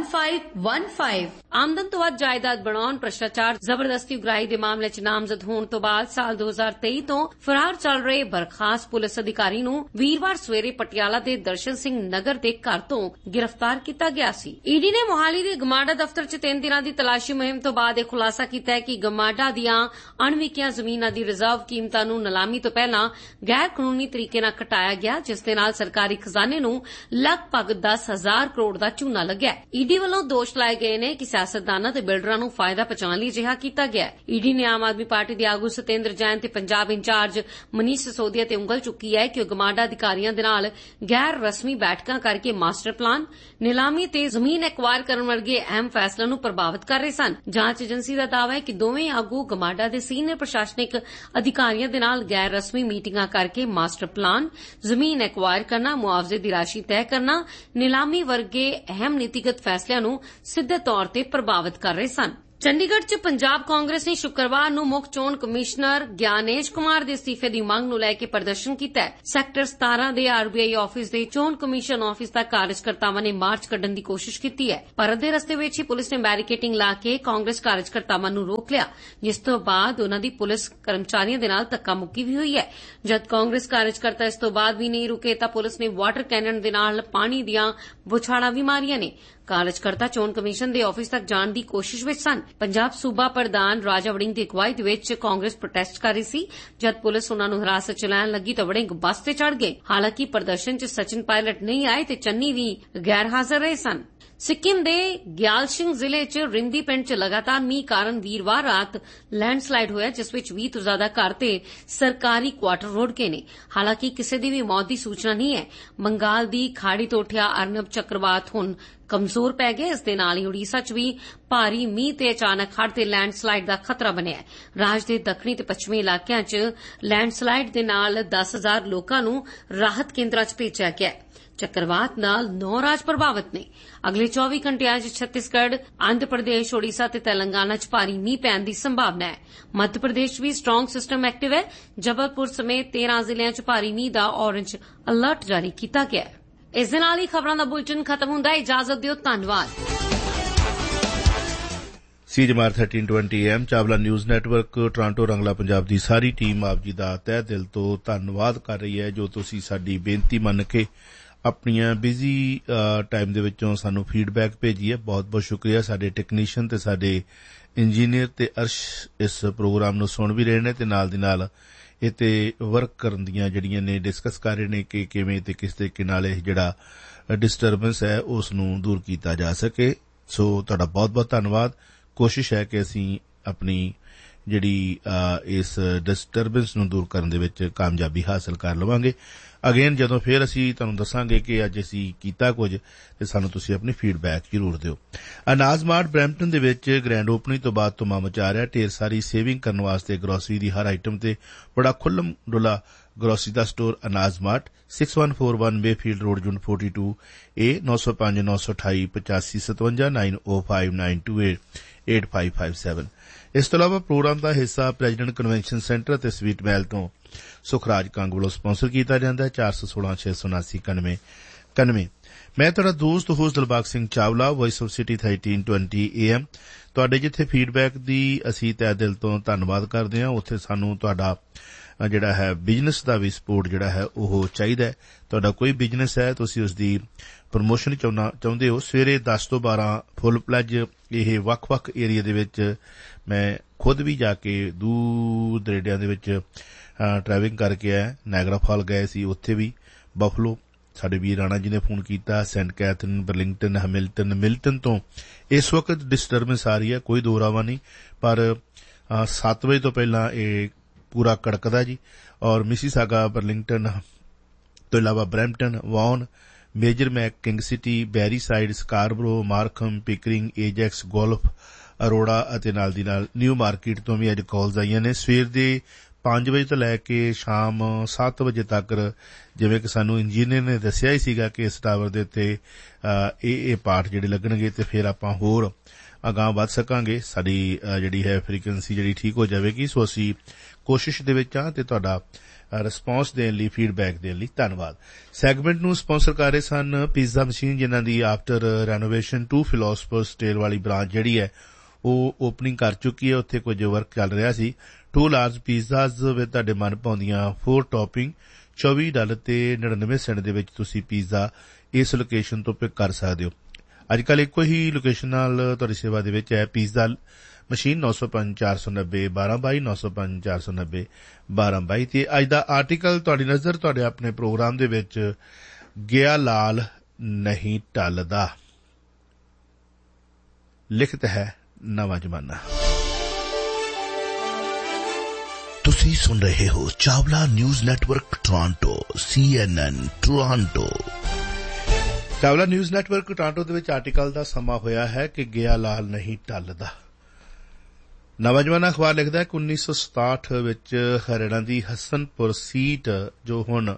1515। ਆਮਦਨ ਤੋਂ ਵੱਧ ਜਾਇਦਾਦ ਬਣਾਉਣ, ਭ੍ਰਿਸ਼ਟਾਚਾਰ, ਜ਼ਬਰਦਸਤੀ ਉਗਰਾਹੀ ਦੇ ਮਾਮਲੇ 'ਚ ਨਾਮਜ਼ਦ ਹੋਣ ਤੋਂ ਬਾਅਦ ਸਾਲ 2023 ਤੋਂ ਫਰਾਰ ਚੱਲ ਰਹੇ ਬਰਖਾਸਤ ਪੁਲਿਸ ਅਧਿਕਾਰੀ ਨੂੰ ਵੀਰਵਾਰ ਸਵੇਰੇ ਪਟਿਆਲਾ ਦੇ ਦਰਸ਼ਨ ਸਿੰਘ ਨਗਰ ਦੇ ਘਰ ਤੋਂ ਗ੍ਰਿਫਤਾਰ ਕੀਤਾ ਗਿਆ ਸੀ। ਈਡੀ ਨੇ ਮੋਹਾਲੀ ਦੇ ਗਮਾਡਾ ਦਫ਼ਤਰ 'ਚ 3 ਦਿਨਾਂ ਦੀ ਤਲਾਸ਼ੀ ਮੁਹਿੰਮ ਤੋਂ ਬਾਅਦ ਇਹ ਖੁਲਾਸਾ ਕੀਤਾ ਹੈ ਕਿ ਗਮਾਡਾ ਦੀਆਂ ਅਣਵਿਕੀਆਂ ਜ਼ਮੀਨਾਂ ਦੀ ਰਿਜ਼ਰਵ ਕੀਮਤਾਂ ਨੂੰ ਨਿਲਾਮੀ ਤੋਂ ਪਹਿਲਾਂ ਗੈਰ ਕਾਨੂੰਨੀ ਤਰੀਕੇ ਨਾਲ ਘਟਾਇਆ ਗਿਆ, ਜਿਸ ਦੇ ਨਾਲ ਸਰਕਾਰੀ ਖਜ਼ਾਨੇ ਨੂੰ ਲਗਭਗ 10,000 ਕਰੋੜ ਦਾ ਝੂਨਾ ਲੱਗਿਆ। ਈਡੀ ਵੱਲੋਂ ਦੋਸ਼ ਲਾਏ ਗਏ ਨੇ ਕਿ ਸਿਆਸਤਦਾਨਾਂ ਤੇ ਬਿਲਡਰਾਂ ਨੂੰ ਫਾਇਦਾ ਪਹੁੰਚਾਉਣ ਲਈ ਅਜਿਹਾ ਕੀਤਾ ਗਿਆ। ਈਡੀ ਨੇ ਆਮ ਆਦਮੀ ਪਾਰਟੀ ਦੇ ਆਗੂ ਸਤਿੰਦਰ ਜੈਨ ਤੇ ਪੰਜਾਬ ਇੰਚਾਰਜ ਮਨੀਸ਼ ਸਿਸੋਦੀਆ ਤੇ ਉਂਗਲ ਚੁੱਕੀ ਹੈ ਕਿ ਉਹ ਗਮਾਡਾ ਅਧਿਕਾਰੀਆਂ ਦੇ ਨਾਲ ਗੈਰ ਰਸਮੀ ਬੈਠਕਾਂ ਕਰਕੇ ਮਾਸਟਰ ਪਲਾਨ, ਨਿਲਾਮੀ ਤੇ ਜ਼ਮੀਨ ਐਕਵਾਇਰ ਕਰਨ ਵਰਗੇ ਅਹਿਮ ਫੈਸਲਿਆਂ ਨੂੰ ਪ੍ਰਭਾਵਿਤ ਕਰ ਰਹੇ ਸਨ। ਜਾਂਚ ਏਜੰਸੀ ਦਾ ਦਾਅਵਾ ਹੈ ਕਿ ਦੋਵੇਂ ਆਗੂ ਗਮਾਡਾ ਦੇ ਸੀਨੀਅਰ ਪ੍ਰਸ਼ਾਸਨਿਕ ਅਧਿਕਾਰੀਆਂ ਦੇ ਨਾਲ ਗੈਰ ਰਸਮੀ ਮੀਟਿੰਗਾਂ ਕਰਕੇ ਮਾਸਟਰ ਪਲਾਨ, ਜ਼ਮੀਨ ਐਕਵਾਇਰ ਕਰਨਾ, ਮੁਆਵਜ਼ੇ ਦੀ ਰਾਸ਼ੀ ਤੈਅ ਕਰਨਾ, ਨਿਲਾਮੀ ਵਰਗੇ ਅਹਿਮ ਨੀਤੀਗਤ ਫੈਸਲਿਆਂ ਨੂੰ ਸਿੱਧੇ ਤੌਰ ਤੇ ਪ੍ਰਭਾਵਿਤ ਕਰ ਰਹੇ ਸਨ। ਚੰਡੀਗੜ੍ਹ 'ਚ ਪੰਜਾਬ ਕਾਂਗਰਸ ਨੇ ਸ਼ੁੱਕਰਵਾਰ ਨੂੰ ਮੁੱਖ ਚੋਣ ਕਮਿਸ਼ਨਰ ਗਿਆਨੇਸ਼ ਕੁਮਾਰ ਦੇ ਅਸਤੀਫੇ ਦੀ ਮੰਗ ਨੂੰ ਲੈ ਕੇ ਪ੍ਰਦਰਸ਼ਨ ਕੀਤਾ ਹੈ। ਸੈਕਟਰ 17 ਦੇ RBI ਆਫਿਸ ਦੇ ਚੋਣ ਕਮਿਸ਼ਨ ਆਫਿਸ ਤੱਕ ਕਾਰਜਕਰਤਾਵਾਂ ਨੇ ਮਾਰਚ ਕੱਢਣ ਦੀ ਕੋਸ਼ਿਸ਼ ਕੀਤੀ ਹੈ, ਪਰ ਅੱਧੇ ਰਸਤੇ ਵਿੱਚ ਹੀ ਪੁਲਿਸ ਨੇ ਬੈਰੀਕੇਡਿੰਗ ਲਾ ਕੇ ਕਾਂਗਰਸ ਕਾਰਜਕਰਤਾਵਾਂ ਨੂੰ ਰੋਕ ਲਿਆ, ਜਿਸ ਤੋਂ ਬਾਅਦ ਉਨ੍ਹਾਂ ਦੀ ਪੁਲਿਸ ਕਰਮਚਾਰੀਆਂ ਦੇ ਨਾਲ ਧੱਕਾ ਮੁੱਕੀ ਵੀ ਹੋਈ ਹੈ। ਜਦ ਕਾਂਗਰਸ ਕਾਰਜਕਰਤਾ ਇਸ ਤੋਂ ਬਾਅਦ ਵੀ ਨਹੀਂ ਰੁਕੇ ਤਾਂ ਪੁਲਿਸ ਨੇ ਵਾਟਰ ਕੈਨਨ ਦੇ ਨਾਲ ਪਾਣੀ ਦੀਆਂ ਬੁਛਾੜਾਂ ਵੀ ਮਾਰੀਆਂ ਨੇ। ਕਾਰਜਕਰਤਾ ਚੋਣ ਕਮਿਸ਼ਨ ਦੇ ਆਫਿਸ ਤੱਕ ਜਾਣ ਦੀ ਕੋਸ਼ਿਸ਼ ਵਿੱਚ ਸਨ। ਪੰਜਾਬ ਸੂਬਾ ਪ੍ਰਧਾਨ ਰਾਜਾ ਵੜਿੰਗ ਦੀ ਅਗਵਾਈ ਵਿੱਚ ਕਾਂਗਰਸ ਪ੍ਰੋਟੈਸਟ ਕਰ ਰਹੀ ਸੀ। ਜਦ ਪੁਲਿਸ ਉਨ੍ਹਾਂ ਨੂੰ ਹਿਰਾਸਤ 'ਚ ਲੈਣ ਲੱਗੀ ਤਾਂ ਵੜਿੰਗ ਬੱਸ ਤੇ ਚੜ੍ਹ ਗਏ। ਹਾਲਾਂਕਿ ਪ੍ਰਦਰਸ਼ਨ 'ਚ ਸਚਿਨ ਪਾਇਲਟ ਨਹੀਂ ਆਏ ਤੇ ਚੰਨੀ ਵੀ ਗੈਰ ਹਾਜ਼ਰ ਰਹੇ ਸਨ। ਸਿੱਕਿਮ ਦੇ ਗਿਆਲਸ਼ਿੰਗ ਜ਼ਿਲ੍ਹੇ 'ਚ ਰਿੰਦੀ ਪਿੰਡ 'ਚ ਲਗਾਤਾਰ ਮੀਂਹ ਕਾਰਨ ਵੀਰਵਾਰ ਰਾਤ ਲੈਂਡਸਲਾਈਡ ਹੋਇਆ, ਜਿਸ ਵਿੱਚ 20 ਤੋਂ ਜ਼ਿਆਦਾ ਘਰ ਤੇ ਸਰਕਾਰੀ ਕੁਆਟਰ ਰੁੜ ਗਏ ਨੇ। ਹਾਲਾਂਕਿ ਕਿਸੇ ਦੀ ਵੀ ਮੌਤ ਦੀ ਸੂਚਨਾ ਨਹੀਂ ਹੈ। ਬੰਗਾਲ ਦੀ ਖਾੜੀ ਤੋਂ ਉੱਠਿਆ ਅਰਨਬ ਚੱਕਰਵਾਤ ਹੁਣ ਕਮਜ਼ੋਰ ਪੈ ਗਿਆ। ਇਸ ਦੇ ਨਾਲ ਹੀ ਉੜੀਸਾ 'ਚ ਵੀ ਭਾਰੀ ਮੀਂਹ ਤੇ ਅਚਾਨਕ ਹੜ੍ਹ ਤੇ ਲੈਂਡਸਲਾਈਡ ਦਾ ਖਤਰਾ ਬਣਿਆ ਹੈ। ਰਾਜ ਦੇ ਦੱਖਣੀ ਤੇ ਪੱਛਮੀ ਇਲਾਕਿਆਂ 'ਚ ਲੈਂਡਸਲਾਈਡ ਦੇ ਨਾਲ 10,000 ਲੋਕਾਂ ਨੂੰ ਰਾਹਤ ਕੇਂਦਰਾਂ 'ਚ ਭੇਜਿਆ ਗਿਆ ਹੈ। ਚੱਕਰਵਾਤ ਨਾਲ 9 ਰਾਜ ਪ੍ਰਭਾਵਿਤ ਨੇ। ਅਗਲੇ 24 ਘੰਟਿਆਂ 'ਚ ਛੱਤੀਸਗੜ੍ਹ, ਆਂਧਰ ਪ੍ਰਦੇਸ਼, ਓਡੀਸ਼ਾ ਤੇ ਤੇਲੰਗਾਨਾ 'ਚ ਭਾਰੀ ਮੀਂਹ ਪੈਣ ਦੀ ਸੰਭਾਵਨਾ ਹੈ। ਮੱਧ ਪ੍ਰਦੇਸ਼ ਵੀ ਸਟਰੋਂਗ ਸਿਸਟਮ ਐਕਟਿਵ ਹੈ। ਜਬਲਪੁਰ ਸਮੇਤ 13 ਜ਼ਿਲ੍ਹਿਆਂ 'ਚ ਭਾਰੀ ਮੀਂਹ ਦਾ ਔਰੇਂਜ ਅਲਰਟ ਜਾਰੀ ਕੀਤਾ ਗਿਆ ਹੈ। ਇਸ ਦੇ ਨਾਲ ਹੀ ਖਬਰਾਂ ਦਾ ਬੁਲੇਟਿਨ ਖਤਮ ਹੁੰਦਾ ਹੈ। ਇਜਾਜ਼ਤ ਦਿਓ, ਧੰਨਵਾਦ। CMR 1320 AM Chawla news network Toronto Rangla Punjab the sorry team ਆਪ ਜੀ ਦਾ ਤਹਿ ਦਿਲ ਤੋਂ ਧੰਨਵਾਦ ਕਰ ਰਹੀ ਹੈ ਜੋ ਤੁਸੀਂ ਸਾਡੀ ਬੇਨਤੀ ਮੰਨ ਕੇ ਆਪਣੀਆਂ ਬਿਜ਼ੀ ਟਾਈਮ ਦੇ ਵਿੱਚੋਂ ਸਾਨੂੰ ਫੀਡਬੈਕ ਭੇਜੀ ਹੈ। ਬਹੁਤ ਬਹੁਤ ਸ਼ੁਕਰੀਆ। ਸਾਡੇ ਟੈਕਨੀਸ਼ੀਅਨ ਤੇ ਸਾਡੇ ਇੰਜੀਨੀਅਰ ਤੇ ਅਰਸ਼ ਇਸ ਪ੍ਰੋਗਰਾਮ ਨੂੰ ਸੁਣ ਵੀ ਰਹੇ ਨੇ ਤੇ ਨਾਲ ਦੀ ਨਾਲ ਇਹ ਤੇ ਵਰਕ ਕਰਨ ਦੀਆਂ ਜਿਹੜੀਆਂ ਨੇ ਡਿਸਕਸ ਕਰ ਰਹੇ ਨੇ ਕਿ ਕਿਵੇਂ ਤੇ ਕਿਸ ਤਰੀਕੇ ਨਾਲ ਇਹ ਜਿਹੜਾ ਡਿਸਟਰਬੈਂਸ ਹੈ ਉਸ ਨੂੰ ਦੂਰ ਕੀਤਾ ਜਾ ਸਕੇ। ਸੋ ਤੁਹਾਡਾ ਬਹੁਤ ਬਹੁਤ ਧੰਨਵਾਦ। ਕੋਸ਼ਿਸ਼ ਹੈ ਕਿ ਅਸੀਂ ਆਪਣੀ ਜਿਹੜੀ ਇਸ ਡਿਸਟਰਬੈਂਸ ਨੂੰ ਦੂਰ ਕਰਨ ਦੇ ਵਿੱਚ ਕਾਮਯਾਬੀ ਹਾਸਲ ਕਰ ਲਵਾਂਗੇ। ਅਗੇਨ ਜਦੋਂ ਫਿਰ ਅਸੀਂ ਤੁਹਾਨੂੰ ਦੱਸਾਂਗੇ ਕਿ ਅੱਜ ਅਸੀਂ ਕੀਤਾ ਕੁਝ ਤੇ ਸਾਨੂੰ ਤੁਸੀਂ ਆਪਣੀ ਫੀਡਬੈਕ ਜ਼ਰੂਰ ਦਿਓ। ਅਨਾਜ ਮਾਰਟ ਬਰੈਂਪਟਨ ਦੇ ਵਿੱਚ ਗ੍ਰੈਂਡ ਓਪਨਿੰਗ ਤੋਂ ਬਾਅਦ ਧੁੰਮਾਂ ਮਚਾ ਰਿਹਾ। ਢੇਰ ਸਾਰੀ ਸੇਵਿੰਗ ਕਰਨ ਵਾਸਤੇ ਗਰੋਸਰੀ ਦੀ ਹਰ ਆਈਟਮ ਤੇ ਬੜਾ ਖੁੱਲ੍ਹਮ ਡੁੱਲਾ ਗਰੋਸਰੀ ਦਾ ਸਟੋਰ ਅਨਾਜ ਮਾਰਟ 6141 ਵੇਫੀਲਡ ਰੋਡ ਜੂਨ 42 A 905 928 8557 9059288557। ਇਸ ਤੋਂ ਇਲਾਵਾ ਪ੍ਰੋਗਰਾਮ ਦਾ ਹਿੱਸਾ ਪ੍ਰੈਜ਼ੀਡੈਂਟ ਕਨਵੈਨਸ਼ਨ ਸੈਂਟਰ ਅਤੇ ਸਵੀਟ ਮਹਿਲ ਤੋਂ ਸੁਖਰਾਜ ਕੰਗ ਵੱਲੋਂ ਸਪਾਂਸਰ ਕੀਤਾ ਜਾਂਦਾ ਹੈ। 416-679-91। ਮੈਂ ਤੁਹਾਡਾ ਦੋਸਤ host Dilbag Singh Chawla, voice of city 1320 AM। ਤੁਹਾਡੇ ਜਿੱਥੇ ਫੀਡਬੈਕ ਦੀ ਅਸੀਂ ਤਹਿ ਦਿਲ ਤੋਂ ਧੰਨਵਾਦ ਕਰਦੇ ਹਾਂ, ਉੱਥੇ ਸਾਨੂੰ ਤੁਹਾਡਾ ਜਿਹੜਾ ਹੈ ਬਿਜ਼ਨਸ ਦਾ ਵੀ ਸਪੋਰਟ ਜਿਹੜਾ ਹੈ ਉਹ ਚਾਹੀਦਾ ਹੈ। ਤੁਹਾਡਾ ਕੋਈ ਬਿਜ਼ਨਸ ਹੈ, ਤੁਸੀਂ ਉਸ ਦੀ ਪ੍ਰਮੋਸ਼ਨ ਚਾਹੁੰਦੇ ਹੋ, ਸਵੇਰੇ 10 ਤੋਂ 12 ਫੁੱਲ ਪਲੱਜ ਇਹ ਵੱਖ-ਵੱਖ ਏਰੀਆ ਦੇ ਵਿੱਚ ਮੈਂ ਖੁਦ ਵੀ ਜਾ ਕੇ ਦੂਰ ਦਰੇਡਿਆਂ ਦੇ ਵਿੱਚ ਟਰੈਵਲਿੰਗ ਕਰਕੇ ਆਇਆ। ਨਾਇਗਰਾ ਫਾਲ ਗਏ ਸੀ, ਉੱਥੇ ਵੀ ਬਫਲੋ ਸਾਡੇ ਵੀਰ ਰਾਣਾ ਜੀ ਨੇ ਫੋਨ ਕੀਤਾ, Saint Catherine, Burlington, Hamilton, Milton ਤੋਂ ਇਸ ਵਕਤ ਡਿਸਟਰਬੈਂਸ ਆ ਰਹੀ ਹੈ, ਕੋਈ ਦੋ ਰਾਵਾ ਨਹੀਂ, ਪਰ 7 ਵਜੇ ਤੋਂ ਪਹਿਲਾਂ ਇਹ ਪੂਰਾ ਕੜਕਦਾ ਜੀ। ਔਰ ਮਿਸੀਸਾਗਾ, ਬਰਲਿੰਗਟਨ ਤੋਂ ਇਲਾਵਾ ਬਰੈਂਪਟਨ, ਵਾਨ, ਮੇਜਰ ਮੈਕ, ਕਿੰਗ ਸਿਟੀ, ਬੈਰੀ side, Scarborough, Markham, Pickering, ਏਜੈਕਸ, golf, Arora ਅਤੇ ਨਾਲ ਦੀ ਨਾਲ ਨਿਊ ਮਾਰਕੀਟ ਤੋਂ ਵੀ ਅੱਜ ਕਾਲਸ ਆਈਆਂ ਨੇ। ਸਵੇਰ ਦੇ 5 ਵਜੇ ਤੋਂ ਲੈ ਕੇ ਸ਼ਾਮ 7 ਵਜੇ ਤੱਕ, ਜਿਵੇਂ ਕਿ ਸਾਨੂੰ ਇੰਜੀਨੀਅਰ ਨੇ ਦੱਸਿਆ ਹੀ ਸੀਗਾ ਕਿ ਇਸ ਟਾਵਰ ਦੇ ਉੱਤੇ ਇਹ ਪਾਠ ਜਿਹੜੇ ਲੱਗਣਗੇ ਤੇ ਫਿਰ ਆਪਾਂ ਹੋਰ ਅਗਾਂਹ ਵੱਧ ਸਕਾਂਗੇ। ਸਾਡੀ ਜਿਹੜੀ ਹੈ ਫ੍ਰੀਕੁਐਂਸੀ ਜਿਹੜੀ ਠੀਕ ਹੋ ਜਾਵੇਗੀ। ਸੋ ਅਸੀਂ ਕੋਸ਼ਿਸ਼ ਦੇ ਵਿੱਚ ਹਾਂ ਤੇ ਤੁਹਾਡਾ ਰਿਸਪਾਂਸ ਦੇਣ ਲਈ, ਫੀਡਬੈਕ ਦੇਣ ਲਈ ਧੰਨਵਾਦ। ਸੈਗਮੈਂਟ ਨੂੰ ਸਪਾਂਸਰ ਕਰ ਰਹੇ ਸਨ ਪੀਜ਼ਾ ਮਸ਼ੀਨ, ਜਿਨ੍ਹਾਂ ਦੀ ਆਫਟਰ ਰੈਨੋਵੇਸ਼ਨ 2 ਫਿਲੋਸਫਰਸ ਟੇਲ ਵਾਲੀ ਬ੍ਰਾਂਚ ਜਿਹੜੀ ਹੈ ਉਹ ਓਪਨਿੰਗ ਕਰ ਚੁੱਕੀ ਹੈ। ਉੱਥੇ ਕੁਝ ਵਰਕ ਚੱਲ ਰਿਹਾ ਸੀ। 2 ਲਾਰਜ ਪੀਜ਼ਾਜ਼ ਵਿੱਚ ਤੁਹਾਡੇ ਮਨ ਪਾਉਂਦੀਆਂ 4 ਟੌਪਿੰਗ $24 ਤੇ 99 ਸੈਂਟ ਦੇ ਵਿੱਚ ਤੁਸੀਂ ਪੀਜ਼ਾ ਇਸ ਲੋਕੇਸ਼ਨ ਤੋਂ ਪਿਕ ਕਰ ਸਕਦੇ ਹੋ। ਅੱਜ ਕੱਲ੍ਹ ਇੱਕੋ ਹੀ ਲੋਕੇਸ਼ਨ ਨਾਲ ਤੁਹਾਡੀ ਸੇਵਾ ਦੇ ਵਿੱਚ ਹੈ ਪੀਜ਼ਾ ਮਸ਼ੀਨ 905 490 1222 905 490 1222। ਤੇ ਅੱਜ ਦਾ ਆਰਟੀਕਲ ਤੁਹਾਡੀ ਨਜ਼ਰ ਤੁਹਾਡੇ ਆਪਣੇ ਪ੍ਰੋਗਰਾਮ ਦੇ ਵਿੱਚ ਗਿਆ ਲਾਲ ਨਹੀਂ ਟਲਦਾ, ਲਿਖਤ ਹੈ ਨਵਾਂ ਜ਼ਮਾਨਾ। ਤੁਸੀਂ ਸੁਣ ਰਹੇ ਹੋ Chawla news network Toronto, CNN Toronto. Chawla news network Toronto ਦੇ ਵਿੱਚ ਆਰਟੀਕਲ ਦਾ ਸਮਾਂ ਹੋਇਆ ਹੈ ਕਿ ਗਿਆ ਲਾਲ ਨਹੀਂ ਟਲਦਾ। ਨਵਾਂ ਜ਼ਮਾਨਾ ਅਖਬਾਰ ਲਿਖਦਾ ਹੈ ਕਿ 1967 ਵਿੱਚ ਹਰਿਆਣਾ ਦੀ ਹਸਨਪੁਰ ਸੀਟ ਜੋ ਹੁਣ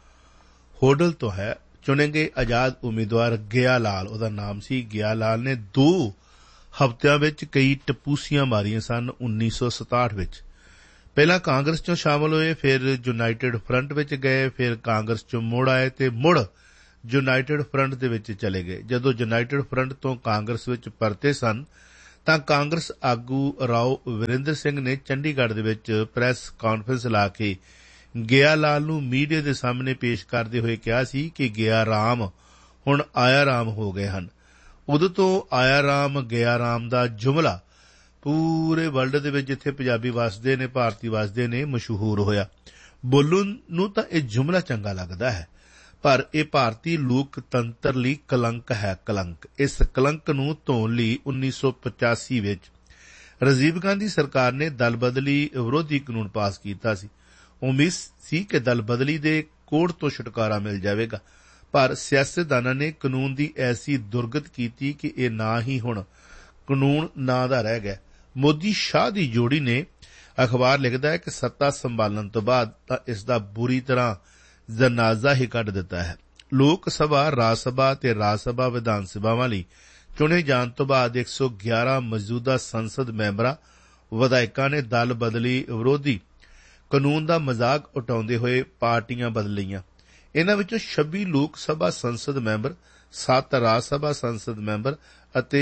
ਹੋਡਲ ਤੋਂ ਹੈ, ਚੁਣੇ ਗਏ ਆਜ਼ਾਦ ਉਮੀਦਵਾਰ ਗਿਆ ਲਾਲ, ਉਹਦਾ ਨਾਮ ਸੀ ਗਿਆ ਲਾਲ, ਨੇ 2 ਹਫ਼ਤਿਆਂ ਵਿੱਚ ਕਈ ਟਪੂਸੀਆਂ ਮਾਰੀਆਂ ਸਨ। 1967 ਵਿੱਚ ਪਹਿਲਾਂ ਕਾਂਗਰਸ ਚੋਂ ਸ਼ਾਮਲ ਹੋਏ, ਫਿਰ ਯੂਨਾਈਟਿਡ ਫਰੰਟ ਵਿੱਚ ਗਏ, ਫਿਰ ਕਾਂਗਰਸ ਚੋਂ ਮੁੜ ਆਏ ਤੇ ਮੁੜ ਯੂਨਾਈਟਿਡ ਫਰੰਟ ਦੇ ਵਿੱਚ ਚਲੇ ਗਏ। ਜਦੋਂ ਯੂਨਾਈਟਿਡ ਫਰੰਟ ਤੋਂ ਕਾਂਗਰਸ ਵਿੱਚ ਪਰਤੇ ਸਨ ਤਾਂ ਕਾਂਗਰਸ ਆਗੂ ਰਾਓ ਵਿਰੇਂਦਰ ਸਿੰਘ ਨੇ ਚੰਡੀਗੜ੍ਹ ਦੇ ਵਿੱਚ ਪ੍ਰੈਸ ਕਾਨਫਰੰਸ ਲਾ ਕੇ ਗਿਆ ਲਾਲ ਨੂੰ ਮੀਡੀਆ ਦੇ ਸਾਹਮਣੇ ਪੇਸ਼ ਕਰਦੇ ਹੋਏ ਕਿਹਾ ਸੀ ਕਿ ਗਿਆ ਰਾਮ ਹੁਣ ਆਇਆ ਰਾਮ ਹੋ ਗਏ ਹਨ। ਉਦੋਂ ਤੋਂ ਆਇਆ ਰਾਮ ਗਿਆ ਰਾਮ ਦਾ ਜੁਮਲਾ ਪੂਰੇ ਵਰਲਡ ਦੇ ਵਿੱਚ ਜਿੱਥੇ ਪੰਜਾਬੀ ਵਸਦੇ ਨੇ, ਭਾਰਤੀ ਵਸਦੇ ਨੇ, ਮਸ਼ਹੂਰ ਹੋਇਆ। ਬੋਲਣ ਨੂੰ ਤਾਂ ਇਹ ਜੁਮਲਾ ਚੰਗਾ ਲੱਗਦਾ ਹੈ, ਪਰ ਇਹ ਭਾਰਤੀ ਲੋਕਤੰਤਰ ਲਈ ਕਲੰਕ ਹੈ। ਕਲੰਕ। ਇਸ ਕਲੰਕ ਨੂੰ ਧੋਣ ਲਈ 1985 ਵਿੱਚ ਰਾਜੀਵ ਗਾਂਧੀ ਸਰਕਾਰ ਨੇ ਦਲ ਬਦਲੀ ਵਿਰੋਧੀ ਕਾਨੂੰਨ ਪਾਸ ਕੀਤਾ ਸੀ। ਉਮੀਦ ਸੀ ਕਿ ਦਲ ਬਦਲੀ ਦੇ ਕੋੜ ਤੋਂ ਛੁਟਕਾਰਾ ਮਿਲ ਜਾਵੇਗਾ, ਪਰ ਸਿਆਸਤਦਾਨਾਂ ਨੇ ਕਾਨੂੰਨ ਦੀ ਐਸੀ ਦੁਰਗਤ ਕੀਤੀ ਕਿ ਇਹ ਨਾ ਹੀ ਹੁਣ ਕਾਨੂੰਨ ਨਾਂ ਦਾ ਰਹਿ ਗਿਆ। ਮੋਦੀ ਸ਼ਾਹ ਦੀ ਜੋੜੀ ਨੇ, ਅਖਬਾਰ ਲਿਖਦਾ ਹੈ ਕਿ ਸੱਤਾ ਸੰਭਾਲਣ ਤੋਂ ਬਾਅਦ ਤਾਂ ਇਸ ਦਾ ਬੁਰੀ ਤਰ੍ਹਾਂ ਜਨਾਜ਼ਾ ਹੀ ਕੱਢ ਦਿੱਤਾ ਹੈ। ਲੋਕ ਸਭਾ, ਰਾਜ ਸਭਾ ਤੇ ਰਾਜ ਸਭਾ ਵਿਧਾਨ ਸਭਾਵਾਂ ਲਈ ਚੁਣੇ ਜਾਣ ਤੋਂ ਬਾਅਦ 111 ਮੌਜੂਦਾ ਸੰਸਦ ਮੈਂਬਰਾਂ ਵਿਧਾਇਕਾਂ ਨੇ ਦਲ ਬਦਲੀ ਵਿਰੋਧੀ ਕਾਨੂੰਨ ਦਾ ਮਜ਼ਾਕ ਉਡਾਉਂਦੇ ਹੋਏ ਪਾਰਟੀਆਂ ਬਦਲ ਲਈਆਂ। ਇਨ੍ਹਾਂ ਵਿੱਚੋਂ 26 ਲੋਕ ਸਭਾ ਸੰਸਦ ਮੈਂਬਰ, 7 ਰਾਜ ਸਭਾ ਸੰਸਦ ਮੈਂਬਰ ਅਤੇ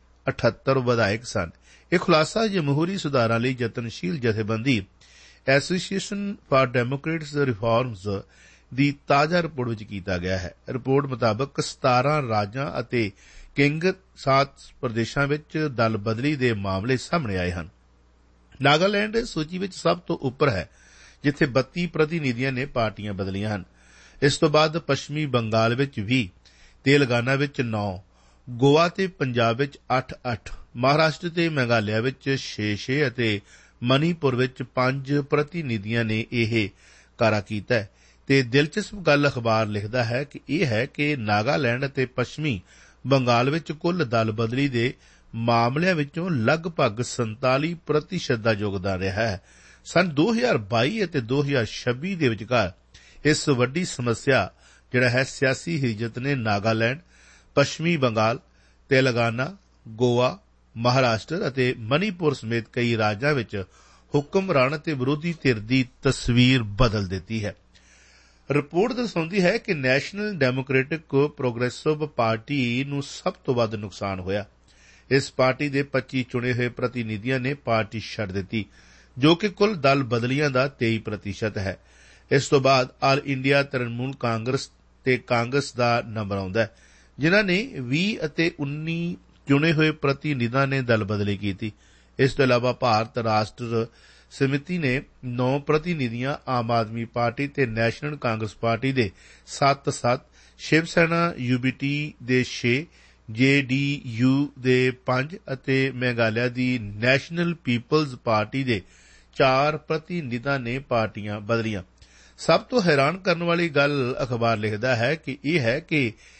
78 ਵਿਧਾਇਕ ਸਨ। ਇਹ ਖੁਲਾਸਾ ਜਮਹੂਰੀ ਸੁਧਾਰਾਂ ਲਈ ਯਤਨਸ਼ੀਲ ਜਥੇਬੰਦੀ ਐਸੋਸੀਏਸ਼ਨ ਫਾਰ ਡੈਮੋਕ੍ਰੇਟਿਕ ਰਿਫਾਰਮਜ਼ ਦੀ ਤਾਜ਼ਾ ਰਿਪੋਰਟ ਵਿੱਚ ਕੀਤਾ ਗਿਆ ਹੈ। ਰਿਪੋਰਟ ਮੁਤਾਬਕ 17 ਰਾਜਾਂ ਅਤੇ ਕੇਂਦਰ ਸ਼ਾਸਿਤ ਪ੍ਰਦੇਸ਼ਾਂ ਵਿੱਚ ਦਲ ਬਦਲੀ ਦੇ ਮਾਮਲੇ ਸਾਹਮਣੇ ਆਏ ਹਨ। ਨਾਗਾਲੈਂਡ ਸੂਚੀ ਵਿੱਚ ਸਭ ਤੋਂ ਉੱਪਰ ਹੈ, ਜਿੱਥੇ 32 ਪ੍ਰਤੀਨਿਧੀਆਂ ਨੇ ਪਾਰਟੀਆਂ ਬਦਲੀਆਂ ਹਨ। ਇਸ ਤੋਂ ਬਾਅਦ ਪੱਛਮੀ ਬੰਗਾਲ ਵਿੱਚ 20, ਤੇਲੰਗਾਨਾ ਵਿੱਚ 9, ਗੋਆ ਤੇ ਪੰਜਾਬ ਵਿੱਚ 8-8, ਮਹਾਰਾਸ਼ਟਰ ਤੇ ਮੇਘਾਲਿਆ ਵਿੱਚ 6-6 ਅਤੇ ਮਨੀਪੁਰ ਵਿੱਚ 5 ਪ੍ਰਤੀਨਿਧੀਆਂ ਨੇ ਇਹ ਕਾਰਾ ਕੀਤਾ ਹੈ। ਤੇ ਦਿਲਚਸਪ ਗੱਲ ਅਖਬਾਰ ਲਿਖਦਾ ਹੈ ਕਿ ਇਹ ਹੈ ਕਿ ਨਾਗਾਲੈਂਡ ਅਤੇ ਪੱਛਮੀ ਬੰਗਾਲ ਵਿੱਚ ਕੁੱਲ ਦਲ ਬਦਲੀ ਦੇ ਮਾਮਲਿਆਂ ਵਿੱਚੋਂ ਲਗਭਗ 47% ਦਾ ਯੋਗਦਾਨ ਰਿਹਾ ਹੈ। ਸੰਨ 2022 ਅਤੇ 2026 ਦੇ ਵਿਚਕਾਰ ਇਸ ਵੱਡੀ ਸਮੱਸਿਆ ਜਿਹੜਾ ਹੈ ਸਿਆਸੀ ਹਿਜਰਤ ਨੇ ਨਾਗਾਲੈਂਡ, ਪੱਛਮੀ ਬੰਗਾਲ, ਤੇਲੰਗਾਨਾ, ਗੋਆ, ਮਹਾਰਾਸ਼ਟਰ ਅਤੇ ਮਨੀਪੁਰ ਸਮੇਤ ਕਈ ਰਾਜਾਂ ਵਿੱਚ ਹੁਕਮਰਾਨ ਅਤੇ ਵਿਰੋਧੀ ਧਿਰ ਦੀ ਤਸਵੀਰ ਬਦਲ ਦਿੱਤੀ ਹੈ। ਰਿਪੋਰਟ ਦਰਸਾਉਂਦੀ ਹੈ ਕਿ ਨੈਸ਼ਨਲ ਡੈਮੋਕ੍ਰੈਟਿਕ ਪ੍ਰੋਗਰੈਸਿਵ ਪਾਰਟੀ ਨੂੰ ਸਭ ਤੋਂ ਵੱਧ ਨੁਕਸਾਨ ਹੋਇਆ। ਇਸ ਪਾਰਟੀ ਦੇ 25 ਚੁਣੇ ਹੋਏ ਪ੍ਰਤੀਨਿਧੀਆਂ ਨੇ ਪਾਰਟੀ ਛੱਡ ਦਿੱਤੀ, ਜੋ ਕਿ ਕੁੱਲ ਦਲ ਬਦਲੀਆਂ ਦਾ 23% ਹੈ। ਇਸ ਤੋਂ ਬਾਅਦ ਆਲ ਇੰਡੀਆ ਤ੍ਰਿਣਮੂਲ ਕਾਂਗਰਸ ਤੇ ਕਾਂਗਰਸ ਦਾ ਨੰਬਰ ਆਉਂਦਾ ਹੈ, ਜਿਨ੍ਹਾਂ ਨੇ 20 ਅਤੇ 19 ਚੁਣੇ ਹੋਏ ਪ੍ਰਤੀਨਿਧਾਂ ਨੇ ਦਲ ਬਦਲੀ ਕੀਤੀ। ਇਸ ਤੋਂ ਇਲਾਵਾ ਭਾਰਤ ਰਾਸ਼ਟਰ ਸਮਿਤੀ ਨੇ 9 ਪ੍ਰਤੀਨਿਧੀਆਂ, ਆਮ ਆਦਮੀ ਪਾਰਟੀ ਤੇ ਨੈਸ਼ਨਲ ਕਾਂਗਰਸ ਪਾਰਟੀ ਦੇ 7, ਸ਼ਿਵ ਸੈਨਾ UBT ਦੇ 6, JDU ਦੇ 5 ਅਤੇ ਮੇਘਾਲਿਆ ਦੀ ਨੈਸ਼ਨਲ ਪੀਪਲਜ਼ ਪਾਰਟੀ ਦੇ 4 ਪ੍ਰਤੀਨਿਧਾਂ ਨੇ ਪਾਰਟੀਆਂ ਬਦਲੀਆਂ। ਸਭ ਤੋਂ ਹੈਰਾਨ ਕਰਨ ਵਾਲੀ ਗੱਲ ਅਖਬਾਰ ਲਿਖਦਾ ਹੈ ਕਿ ਇਹ ਹੈ ਕਿ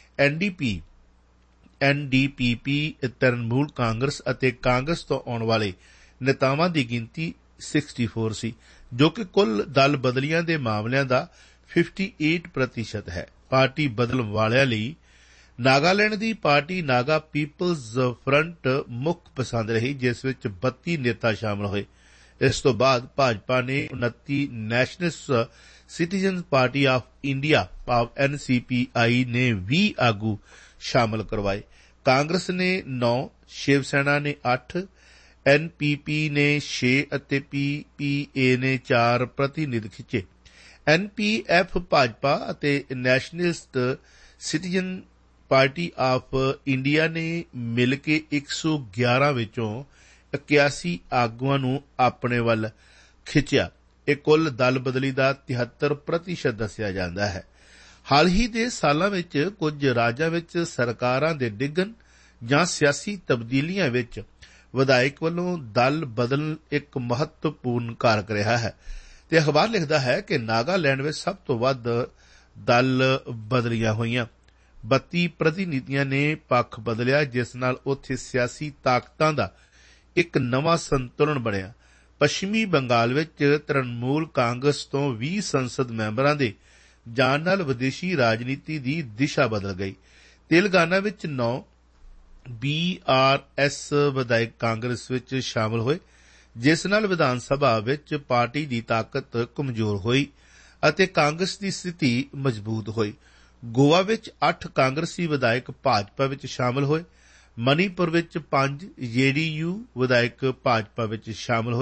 NDPP ਤ੍ਰਿਣਮੂਲ ਕਾਂਗਰਸ ਅਤੇ ਕਾਂਗਰਸ ਤੋਂ ਆਉਣ ਵਾਲੇ ਨੇਤਾਵਾਂ ਦੀ ਗਿਣਤੀ 64 ਸੀ, ਜੋ ਕਿ ਕੁੱਲ ਦਲ ਬਦਲੀਆਂ ਦੇ ਮਾਮਲਿਆਂ ਦਾ 58% ਹੈ। ਪਾਰਟੀ ਬਦਲਣ ਵਾਲਿਆਂ ਲਈ ਨਾਗਾਲੈਂਡ ਦੀ ਪਾਰਟੀ ਨਾਗਾ ਪੀਪਲਜ਼ ਫਰੰਟ ਮੁੱਖ ਪਸੰਦ ਰਹੀ, ਜਿਸ ਵਿੱਚ 32 ਨੇਤਾ ਸ਼ਾਮਲ ਹੋਏ। ਇਸ ਤੋਂ ਬਾਅਦ ਭਾਜਪਾ ਨੇ 29, national citizen party of India NCPI ਨੇ 20 ਆਗੂ ਸ਼ਾਮਲ ਕਰਵਾਏ। ਕਾਂਗਰਸ ਨੇ 9, ਸ਼ਿਵ ਸੈਨਾ ਨੇ 8, NPP ਨੇ 6 ਅਤੇ PPA ਨੇ 4 ਪ੍ਰਤੀਨਿਧ ਖਿੱਚੇ। NPF ਭਾਜਪਾ ਅਤੇ nationalist citizen party of India ਨੇ ਮਿਲ ਕੇ 111 ਵਿੱਚੋਂ 81 ਆਗੂਆਂ ਨੂੰ ਆਪਣੇ ਵੱਲ ਖਿੱਚਿਆ। ਇਹ ਕੁੱਲ ਦਲ ਬਦਲੀ ਦਾ 73% ਦੱਸਿਆ ਜਾਂਦਾ ਹੈ। ਹਾਲ ਹੀ ਦੇ ਸਾਲਾਂ ਵਿੱਚ ਕੁਝ ਰਾਜਾਂ ਵਿੱਚ ਸਰਕਾਰਾਂ ਦੇ ਡਿੱਗਣ ਜਾਂ ਸਿਆਸੀ ਤਬਦੀਲੀਆਂ ਵਿੱਚ ਵਿਧਾਇਕ ਵੱਲੋਂ ਦਲ ਬਦਲਣ ਇੱਕ ਮਹੱਤਵਪੂਰਨ ਕਾਰਕ ਰਿਹਾ ਹੈ ਤੇ ਅਖਬਾਰ ਲਿਖਦਾ ਹੈ ਕਿ ਨਾਗਾਲੈਂਡ ਵਿੱਚ ਸਭ ਤੋਂ ਵੱਧ ਦਲ ਬਦਲੀਆਂ ਹੋਈਆਂ। 32 ਪ੍ਰਤੀਨਿਧੀਆਂ ਨੇ ਪੱਖ ਬਦਲਿਆ, ਜਿਸ ਨਾਲ ਉੱਥੇ ਸਿਆਸੀ ਤਾਕਤਾਂ ਦਾ ਇੱਕ ਨਵਾਂ ਸੰਤੁਲਨ ਬਣਿਆ। ਪੱਛਮੀ ਬੰਗਾਲ ਵਿੱਚ ਤ੍ਰਿਣਮੂਲ ਕਾਂਗਰਸ ਤੋਂ 20 ਸੰਸਦ ਮੈਂਬਰਾਂ ਦੇ ਜਾਣ ਨਾਲ ਵਿਦੇਸ਼ੀ ਰਾਜਨੀਤੀ ਦੀ ਦਿਸ਼ਾ ਬਦਲ ਗਈ। ਤੇਲੰਗਾਨਾ ਵਿੱਚ 9 BRS ਵਿਧਾਇਕ ਕਾਂਗਰਸ ਵਿੱਚ ਸ਼ਾਮਲ ਹੋਏ, ਜਿਸ ਨਾਲ ਵਿਧਾਨ ਸਭਾ ਵਿੱਚ ਪਾਰਟੀ ਦੀ ਤਾਕਤ ਕਮਜ਼ੋਰ ਹੋਈ ਅਤੇ ਕਾਂਗਰਸ ਦੀ ਸਥਿਤੀ ਮਜ਼ਬੂਤ ਹੋਈ। ਗੋਆ ਵਿੱਚ 8 ਕਾਂਗਰਸੀ ਵਿਧਾਇਕ ਭਾਜਪਾ ਵਿੱਚ ਸ਼ਾਮਲ ਹੋਏ। ਮਨੀਪੁਰ ਵਿੱਚ 5 JDU ਵਿਧਾਇਕ ਭਾਜਪਾ ਵਿੱਚ ਸ਼ਾਮਲ ਹੋਏ।